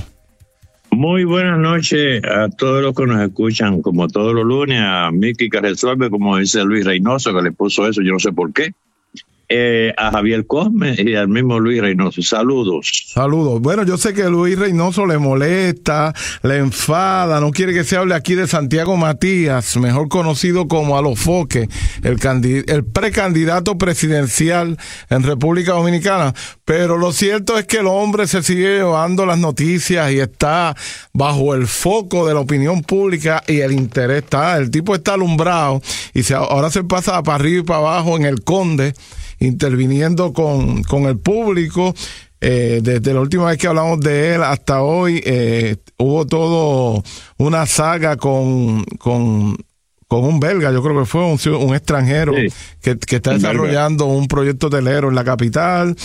Muy buenas noches a todos los que nos escuchan, como todos los lunes, a Miquel, que resuelve, como dice Luis Reynoso, que le puso eso, yo no sé por qué. Eh, a Javier Cosme y al mismo Luis Reynoso. Saludos. Saludos. Bueno, yo sé que Luis Reynoso le molesta, le enfada, no quiere que se hable aquí de Santiago Matías, mejor conocido como Alofoque, el, candid- el precandidato presidencial en República Dominicana. Pero lo cierto es que el hombre se sigue llevando las noticias y está bajo el foco de la opinión pública y el interés está. El tipo está alumbrado y se, ahora se pasa para arriba y para abajo en el Conde, interviniendo con, con el público. Eh, desde la última vez que hablamos de él hasta hoy, eh, hubo todo una saga con, con, con un belga, yo creo que fue un, un extranjero, sí, que, que está desarrollando un proyecto hotelero en la capital.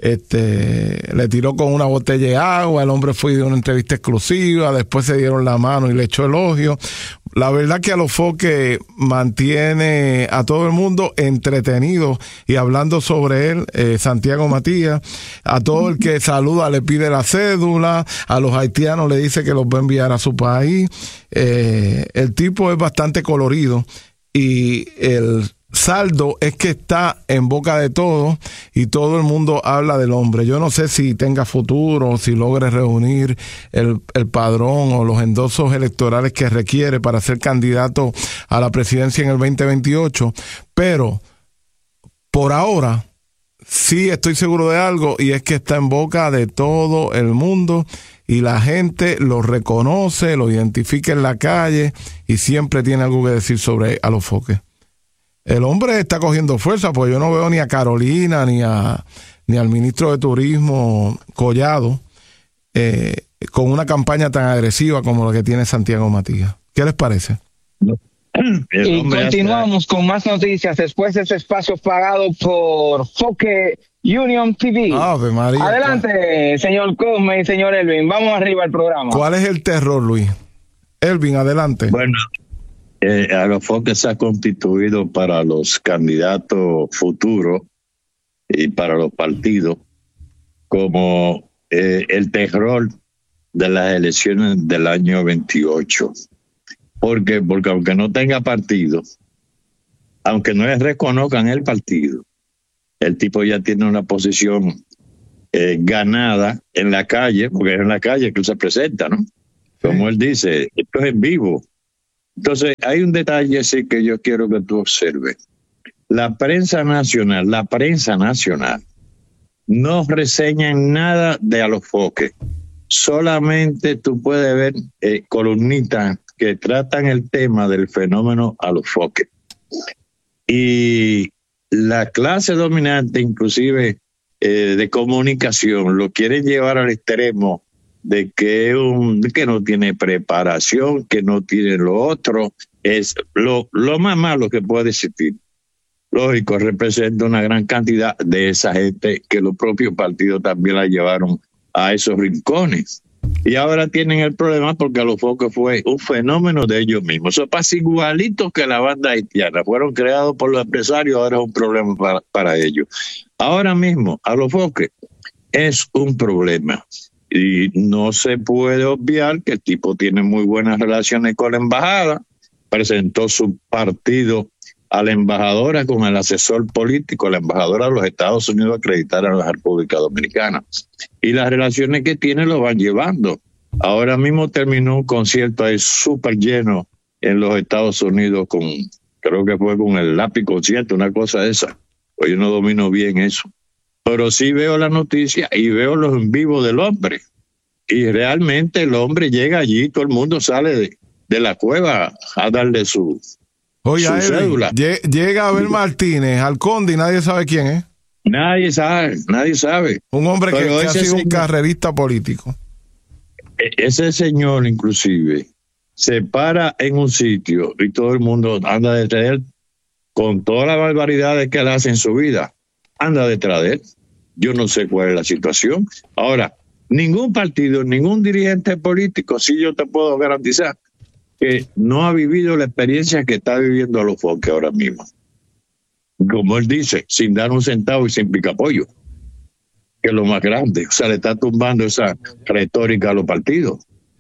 Este, le tiró con una botella de agua, el hombre fue de una entrevista exclusiva, después se dieron la mano y le echó elogio. La verdad que Alofoque mantiene a todo el mundo entretenido y hablando sobre él, eh, Santiago Matías, a todo el que saluda le pide la cédula, a los haitianos le dice que los va a enviar a su país. Eh, el tipo es bastante colorido y el saldo es que está en boca de todos y todo el mundo habla del hombre. Yo no sé si tenga futuro, si logre reunir el, el padrón o los endosos electorales que requiere para ser candidato a la presidencia en el veinte veintiocho, pero por ahora sí estoy seguro de algo, y es que está en boca de todo el mundo y la gente lo reconoce, lo identifica en la calle y siempre tiene algo que decir sobre Alofoque. El hombre está cogiendo fuerza, pues yo no veo ni a Carolina ni a ni al ministro de Turismo Collado eh, con una campaña tan agresiva como la que tiene Santiago Matías. ¿Qué les parece? Y continuamos con más noticias después de este espacio pagado por Foque Union T V. Ave María. Adelante, señor Cosme y señor Elvin. Vamos arriba al programa. ¿Cuál es el terror, Luis? Elvin, adelante. Bueno, eh, Alofoque se ha constituido para los candidatos futuros y para los partidos como eh, el terror de las elecciones del año veintiocho. ¿Por qué? Porque aunque no tenga partido, aunque no les reconozcan el partido, el tipo ya tiene una posición eh, ganada en la calle, porque es en la calle que él se presenta, ¿no? Como él dice, esto es en vivo. Entonces, hay un detalle sí que yo quiero que tú observes. La prensa nacional, la prensa nacional, no reseña nada de Alofoque. Solamente tú puedes ver eh, columnitas que tratan el tema del fenómeno Alofoque. Y la clase dominante, inclusive eh, de comunicación, lo quieren llevar al extremo de que, un, de que no tiene preparación, que no tiene lo otro. Es lo, lo más malo que puede existir. Lógico, representa una gran cantidad de esa gente que los propios partidos también la llevaron a esos rincones. Y ahora tienen el problema porque Alofoque fue un fenómeno de ellos mismos. Eso pasa igualito que la banda haitiana. Fueron creados por los empresarios, ahora es un problema para, para ellos. Ahora mismo, Alofoque es un problema. Y no se puede obviar que el tipo tiene muy buenas relaciones con la embajada. Presentó su partido a la embajadora con el asesor político, la embajadora de los Estados Unidos acreditada en la República Dominicana. Y las relaciones que tiene lo van llevando. Ahora mismo terminó un concierto ahí súper lleno en los Estados Unidos con, creo que fue con el lápiz concierto, una cosa de esa. Pues yo no domino bien eso. Pero sí veo la noticia y veo los en vivo del hombre. Y realmente el hombre llega allí, todo el mundo sale de, de la cueva a darle su... Oye, llega Abel Martínez al Conde y nadie sabe quién es. Nadie sabe, nadie sabe. Un hombre que, que ha sido señor, un carrerista político. Ese señor, inclusive, se para en un sitio y todo el mundo anda detrás de él con todas las barbaridades que él hace en su vida. Anda detrás de él. Yo no sé cuál es la situación. Ahora, ningún partido, ningún dirigente político, sí yo te puedo garantizar, que no ha vivido la experiencia que está viviendo Alofoque ahora mismo. Como él dice, sin dar un centavo y sin picapollo, que es lo más grande. O sea, le está tumbando esa retórica a los partidos.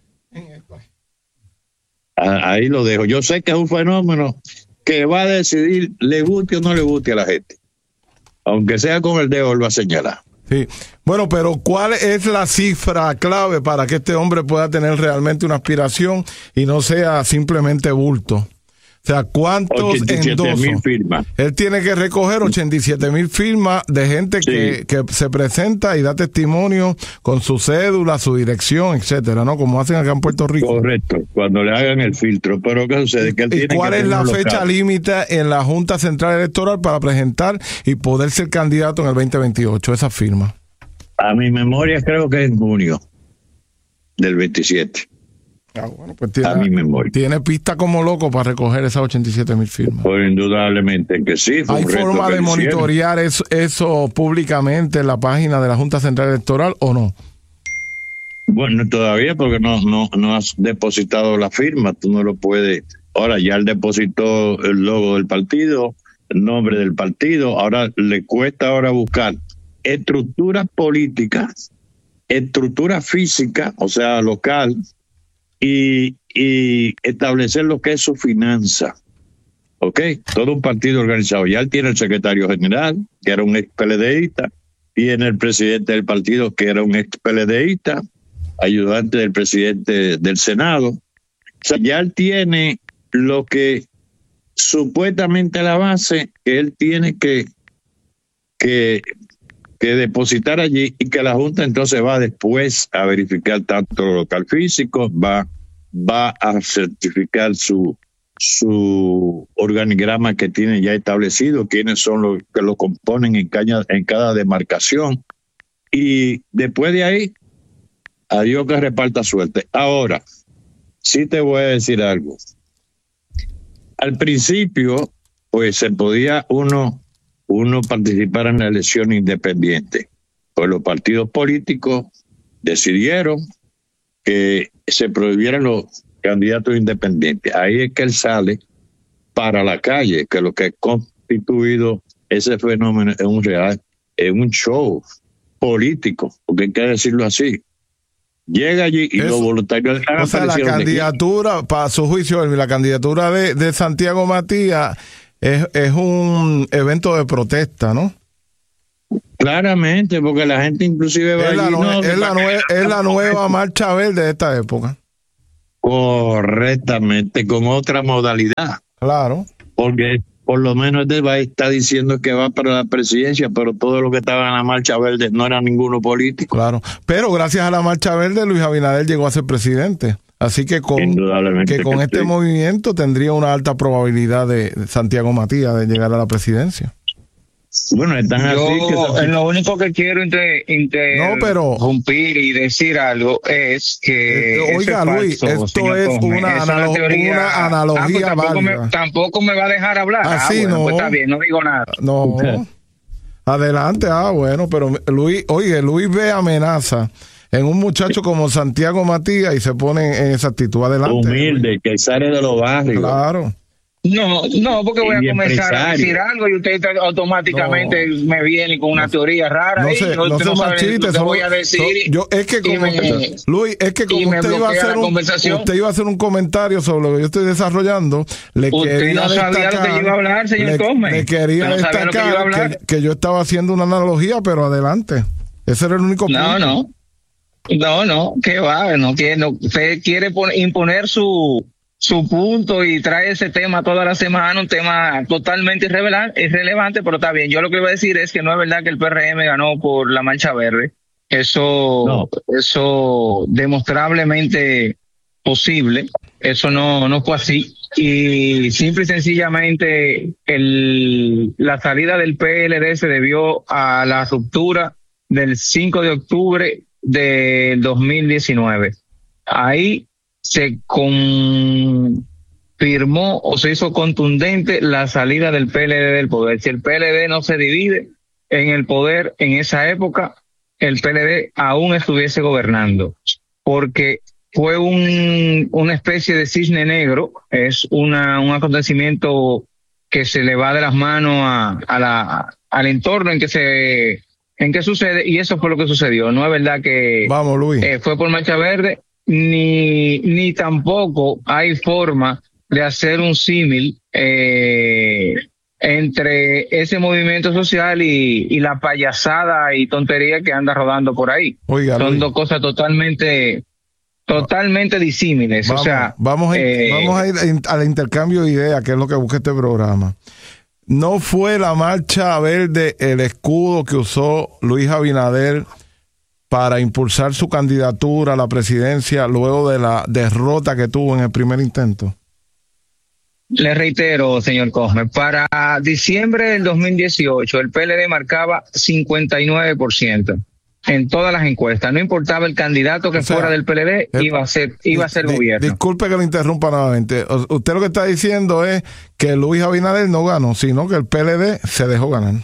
Ahí lo dejo. Yo sé que es un fenómeno que va a decidir, le guste o no le guste a la gente. Aunque sea con el dedo, él va a señalar. Sí. Bueno, pero ¿cuál es la cifra clave para que este hombre pueda tener realmente una aspiración y no sea simplemente bulto? O sea, ¿cuántos endosos? Firmas. Él tiene que recoger ochenta y siete mil firmas de gente sí. que, que se presenta y da testimonio con su cédula, su dirección, etcétera, ¿no? Como hacen acá en Puerto Rico. Correcto, cuando le hagan el filtro. Pero ¿qué sucede? Que él ¿Y tiene cuál que es la fecha límite en la Junta Central Electoral para presentar y poder ser candidato en el veinte veintiocho? Esa firma. A mi memoria creo que es en junio del veintisiete. Ah, bueno, pues tiene, a mi memoria. Tiene pista como loco para recoger esas ochenta y siete mil firmas. Pues indudablemente que sí. ¿Hay forma de monitorear eso, eso públicamente en la página de la Junta Central Electoral o no? Bueno, todavía porque no, no, no has depositado la firma, tú no lo puedes. Ahora ya él depositó el logo del partido, el nombre del partido, ahora le cuesta ahora buscar estructuras políticas, estructura física, o sea, local, y, y establecer lo que es su finanza. ¿Ok? Todo un partido organizado. Ya él tiene el secretario general, que era un ex PLDista, tiene el presidente del partido, que era un ex PLDista, ayudante del presidente del Senado. O sea, ya él tiene lo que supuestamente la base que él tiene que, que, que depositar allí y que la Junta entonces va después a verificar tanto lo local físico, va, va a certificar su, su organigrama que tiene ya establecido, quiénes son los que lo componen en cada, en cada demarcación, y después de ahí, a Dios que reparta suerte. Ahora, sí te voy a decir algo. Al principio, pues se podía uno, uno participar en la elección independiente. Pues los partidos políticos decidieron que se prohibieran los candidatos independientes. Ahí es que él sale para la calle, que lo que ha constituido ese fenómeno es un real, es un show político, porque hay que decirlo así. llega allí y Eso, los voluntarios están o sea, la candidatura, para su juicio, la candidatura de, de Santiago Matías es, es un evento de protesta, ¿no? Claramente, porque la gente inclusive va es, la, allí, nue- no, es, la, nue- es la nueva marcha verde de esta época. Correctamente, con otra modalidad. Claro. Porque por lo menos este va a estar diciendo que va para la presidencia, pero todo lo que estaba en la marcha verde no era ninguno político. Claro, pero gracias a la marcha verde Luis Abinader llegó a ser presidente. Así que con, que con que este sí. movimiento tendría una alta probabilidad de Santiago Matías de llegar a la presidencia. Bueno, están Yo, así que en lo único que quiero inter, inter No, pero- interrumpir y decir algo es que Eh, oiga, eso es Luis, falso, esto señor es Cosme. una Es analo- teoría. una analogía Ah, pues tampoco, me, válida. tampoco me va a dejar hablar. Ah, Ah, sí, bueno, no. pues está bien, no digo nada. No. Adelante, ah, bueno, pero Luis, oye, Luis ve amenaza en un muchacho como Santiago Matías y se pone en esa actitud. Adelante. humilde, que sale de los barrios. Claro. No, no, porque voy Y a comenzar a empresario. decir algo y usted automáticamente me viene con una teoría rara. No ahí, se, yo no se sabe machite, lo que solo- voy a decir. so- yo, es que y como, me- Luis, es que y como me usted iba a bloquea hacer la un, conversación. usted iba a hacer un comentario sobre lo que yo estoy desarrollando, le Usted quería no sabía lo que destacar, yo iba a hablar, señor le, Cosme. le quería Usted no sabía lo que yo iba a destacar hablar. que, que yo estaba haciendo una analogía, pero adelante. Ese era el único punto. No, no. No, no, que va, no quiere, no, usted quiere poner, imponer su, su punto y trae ese tema toda la semana, un tema totalmente irrelevante, irrelevante, pero está bien. Yo lo que iba a decir es que no es verdad que el P R M ganó por la marcha verde. Eso, No. eso demostrablemente posible. Eso no, no fue así. Y simple y sencillamente el, la salida del P L D se debió a la ruptura del cinco de octubre del dos mil diecinueve. Ahí se confirmó o se hizo contundente la salida del P L D del poder. Si el P L D no se divide en el poder en esa época, el P L D aún estuviese gobernando, porque fue un, una especie de cisne negro, es una, un acontecimiento que se le va de las manos a, a la, al entorno en que se en que sucede, y eso fue lo que sucedió. No es verdad que Vamos, Luis. eh, fue por marcha verde, ni, ni tampoco hay forma de hacer un símil eh, entre ese movimiento social y, y la payasada y tontería que anda rodando por ahí. Oiga, Son Luis. dos cosas totalmente, totalmente disímiles. Vamos, o sea, vamos, a, ir- eh, vamos a ir in- al intercambio de ideas, que es lo que busca este programa. No fue la marcha verde el escudo que usó Luis Abinader para impulsar su candidatura a la presidencia luego de la derrota que tuvo en el primer intento. le reitero, señor Cosme, para diciembre del dos mil dieciocho el P L D marcaba cincuenta y nueve por ciento en todas las encuestas. No importaba el candidato que O sea, fuera del P L D, el- iba a ser, iba a ser Di- gobierno. Disculpe que lo interrumpa nuevamente. O- Usted lo que está diciendo es que Luis Abinader no ganó, sino que el P L D se dejó ganar.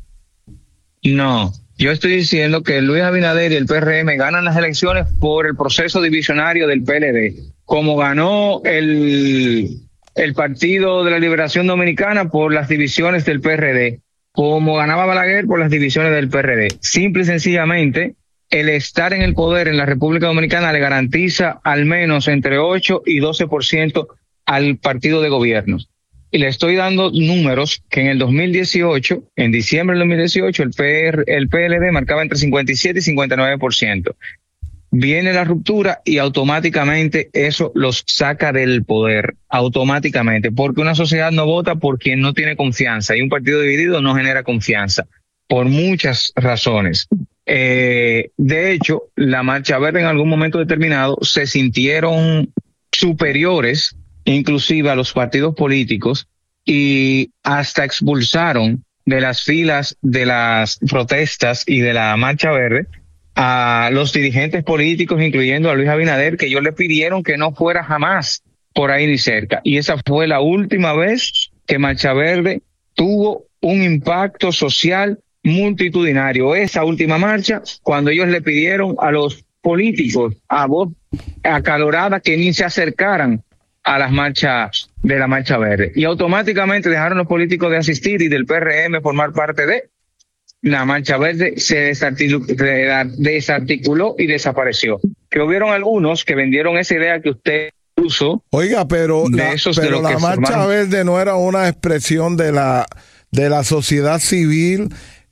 No, yo estoy diciendo que Luis Abinader y el P R M ganan las elecciones por el proceso divisionario del P L D. Como ganó el, el Partido de la Liberación Dominicana por las divisiones del P R D. Como ganaba Balaguer por las divisiones del P R D. Simple y sencillamente, el estar en el poder en la República Dominicana le garantiza al menos entre ocho y doce por ciento al partido de gobierno. Y le estoy dando números que en el dos mil dieciocho, en diciembre del dos mil dieciocho, el, P R, el P L D marcaba entre cincuenta y siete y cincuenta y nueve por ciento. Viene la ruptura y automáticamente eso los saca del poder, automáticamente, porque una sociedad no vota por quien no tiene confianza y un partido dividido no genera confianza, por muchas razones. Eh, de hecho, la Marcha Verde en algún momento determinado se sintieron superiores inclusive a los partidos políticos y hasta expulsaron de las filas de las protestas y de la Marcha Verde a los dirigentes políticos, incluyendo a Luis Abinader, que ellos le pidieron que no fuera jamás por ahí ni cerca. Y esa fue la última vez que Marcha Verde tuvo un impacto social multitudinario. Esa última marcha, cuando ellos le pidieron a los políticos a voz acalorada que ni se acercaran a las marchas de la Marcha Verde. Y automáticamente dejaron los políticos de asistir y del P R M formar parte de la Marcha Verde, se desarticuló, desarticuló y desapareció. que hubieron algunos que vendieron esa idea que usted puso. Oiga, pero de la, esos pero de lo la que marcha formaron. verde no era una expresión de la de la sociedad civil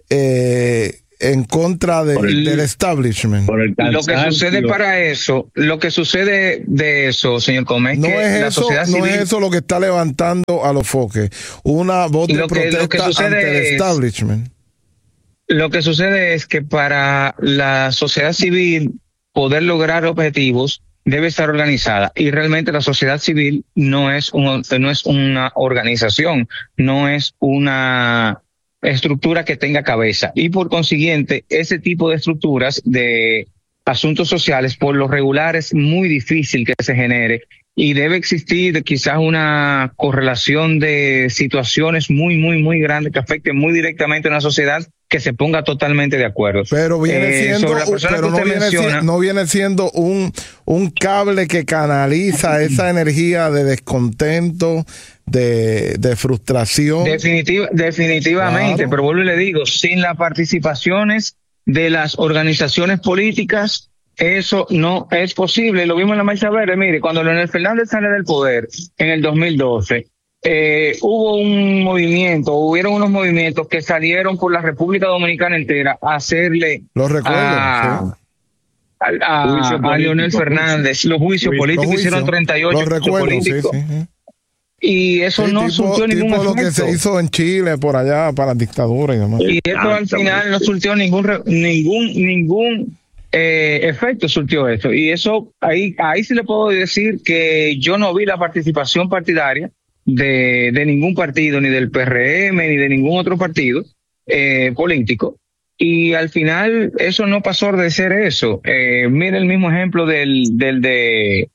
eh, en contra de, el, del establishment. Lo que sucede para eso, lo que sucede de eso, señor Come, es no que es la eso, sociedad civil, no es eso lo que está levantando a los foques, una voz de lo que, protesta lo que sucede ante el es, establishment. Lo que sucede es que para la sociedad civil poder lograr objetivos debe estar organizada, y realmente la sociedad civil no es un, no es una organización, no es una estructura que tenga cabeza, y por consiguiente ese tipo de estructuras de asuntos sociales por lo regular es muy difícil que se genere, y debe existir quizás una correlación de situaciones muy muy muy grandes que afecten muy directamente a una sociedad que se ponga totalmente de acuerdo. Pero viene eh, siendo, pero no viene, menciona, no viene siendo un un cable que canaliza esa energía de descontento, de, de frustración. Definitiva, definitivamente, claro. Pero vuelvo y le digo, sin las participaciones de las organizaciones políticas, eso no es posible. Lo vimos en la Marcha Verde. Mire, cuando Leonel Fernández sale del poder en el dos mil doce, eh, hubo un movimiento, hubieron unos movimientos que salieron por la República Dominicana entera a hacerle Lo recuerdo, a, sí. a, a, a Leonel Fernández los juicios Juicio. políticos, Los hicieron juicios. treinta y ocho Lo recuerdo, políticos. Sí, sí, sí. Y eso sí, no tipo, surtió ningún tipo efecto. Lo que se hizo en Chile, por allá, para la dictadura y demás. Y esto al final no surtió ningún, ningún, ningún eh, efecto, surtió esto. Y eso, ahí, ahí sí le puedo decir que yo no vi la participación partidaria de, de ningún partido, ni del P R M, ni de ningún otro partido eh, político. Y al final eso no pasó de ser eso. Eh, mire el mismo ejemplo del, del de...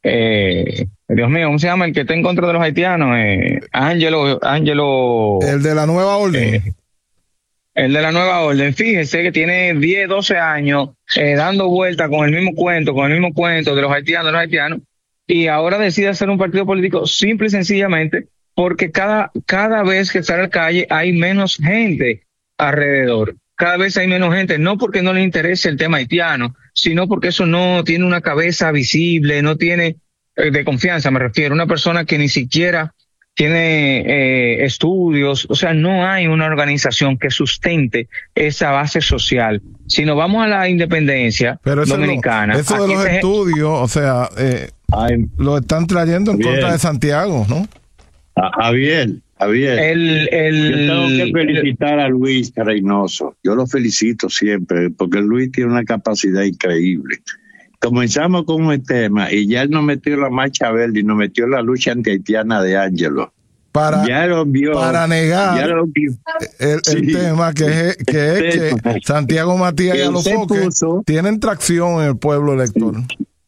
Eh, Dios mío, ¿cómo se llama el que está en contra de los haitianos? Eh, Ángelo, Ángelo. El de la nueva orden. Eh, el de la nueva orden. Fíjese que tiene diez, doce años eh, dando vueltas con el mismo cuento, con el mismo cuento de los haitianos, de los haitianos, y ahora decide hacer un partido político simple y sencillamente porque cada, cada vez que sale a la calle hay menos gente alrededor. Cada vez hay menos gente, no porque no le interese el tema haitiano, sino porque eso no tiene una cabeza visible, no tiene eh, de confianza, me refiero, una persona que ni siquiera tiene eh, estudios, o sea, no hay una organización que sustente esa base social. Si nos vamos a la independencia Pero eso dominicana... No, eso de los se... estudios, o sea, eh, lo están trayendo en Javier. Contra de Santiago, ¿no? A Javier, Javier, el, el, yo tengo que felicitar a Luis Reynoso. Yo lo felicito siempre, porque Luis tiene una capacidad increíble. Comenzamos con un tema y ya él nos metió la Marcha Verde y nos metió la lucha antihaitiana de Ángelo. Para, ya lo vio, para negar ya lo vio. El, el sí. tema que es que, es que Santiago Matías y Alofoque tienen tracción en el pueblo electoral.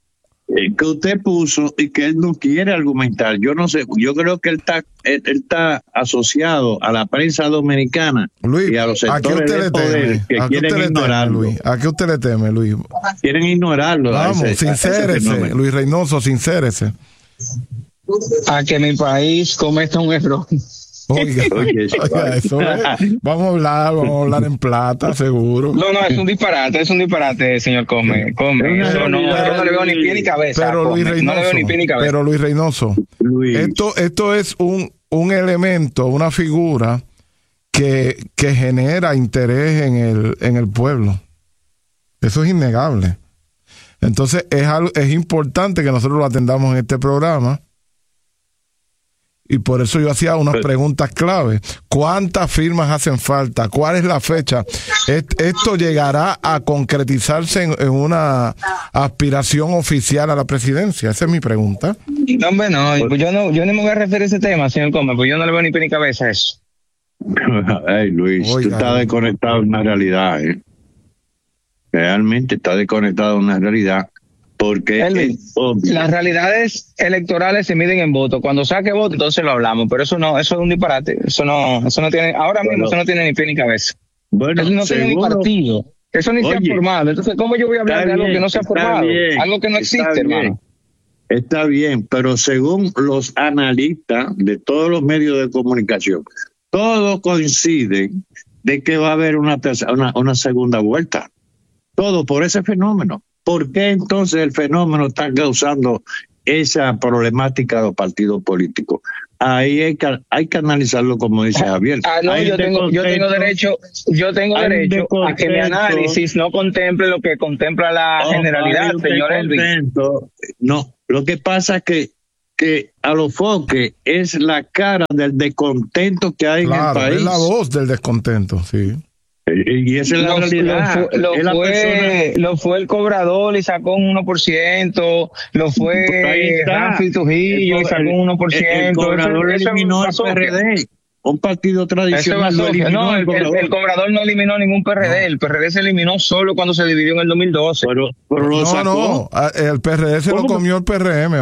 Que usted puso y que él no quiere argumentar. Yo no sé, yo creo que él está, él, él está asociado a la prensa dominicana Luis, y a los sectores de poder que ¿A quieren ignorarlo. Teme, Luis? ¿A qué usted le teme, Luis? Quieren ignorarlo. Vamos, ese, sincérese, Luis Reynoso, sincérese. A que mi país cometa un error. Oiga, oiga, eso es, vamos a hablar, vamos a hablar en plata, seguro. No, no, es un disparate, es un disparate, señor Come. Come. Eso no, yo no le veo ni pie ni cabeza. Pero Luis Reynoso, no le veo ni pie ni cabeza. Pero Luis Reynoso, Luis. Esto, esto es un, un elemento, una figura que, que genera interés en el, en el pueblo. Eso es innegable. Entonces es, algo, es importante que nosotros lo atendamos en este programa. Y por eso yo hacía unas preguntas clave. ¿Cuántas firmas hacen falta? ¿Cuál es la fecha? ¿Esto llegará a concretizarse en, en una aspiración oficial a la presidencia? Esa es mi pregunta. No, hombre, no. Yo no, yo no me voy a referir a ese tema, señor Come, porque yo no le veo ni pie ni cabeza a eso. Hey, Luis, Oiga, tú estás desconectado de una realidad, ¿eh? Realmente estás desconectado de una realidad. Porque el, las realidades electorales se miden en votos. Cuando saque voto, entonces lo hablamos. Pero eso no, eso es un disparate. Eso no, eso no tiene, ahora mismo bueno, eso no tiene ni pie ni cabeza. Bueno, eso no seguro, tiene ni partido. Eso ni oye, se ha formado. Entonces, ¿cómo yo voy a hablar de algo bien, que no se ha formado? Bien, algo que no existe, bien, hermano. Está bien, pero según los analistas de todos los medios de comunicación, todos coinciden de que va a haber una, tercera, una, una segunda vuelta. Todo por ese fenómeno. ¿por qué entonces el fenómeno está causando esa problemática de los partidos políticos? Ahí hay que, hay que analizarlo como dice Javier. Ah, no, yo tengo, yo tengo derecho, yo tengo derecho a que mi análisis no contemple lo que contempla la oh, generalidad, señor Elvin. No, lo que pasa es que, que Alofoque es la cara del descontento que hay claro, en el país. Es la voz del descontento, sí. Y esa es la lo, realidad. Lo, lo, es la fue, persona... lo fue el cobrador y sacó un uno por ciento, lo fue Rafi Trujillo y sacó un uno por ciento. El, el cobrador eso, eliminó el P R D, un partido tradicional. Lo eliminó, no, el, el, cobrador. el cobrador no eliminó ningún P R D, no. El P R D se eliminó solo cuando se dividió en el dos mil doce. Pero, pero lo no, sacó. no, el P R D se ¿Cómo? Lo comió el P R M.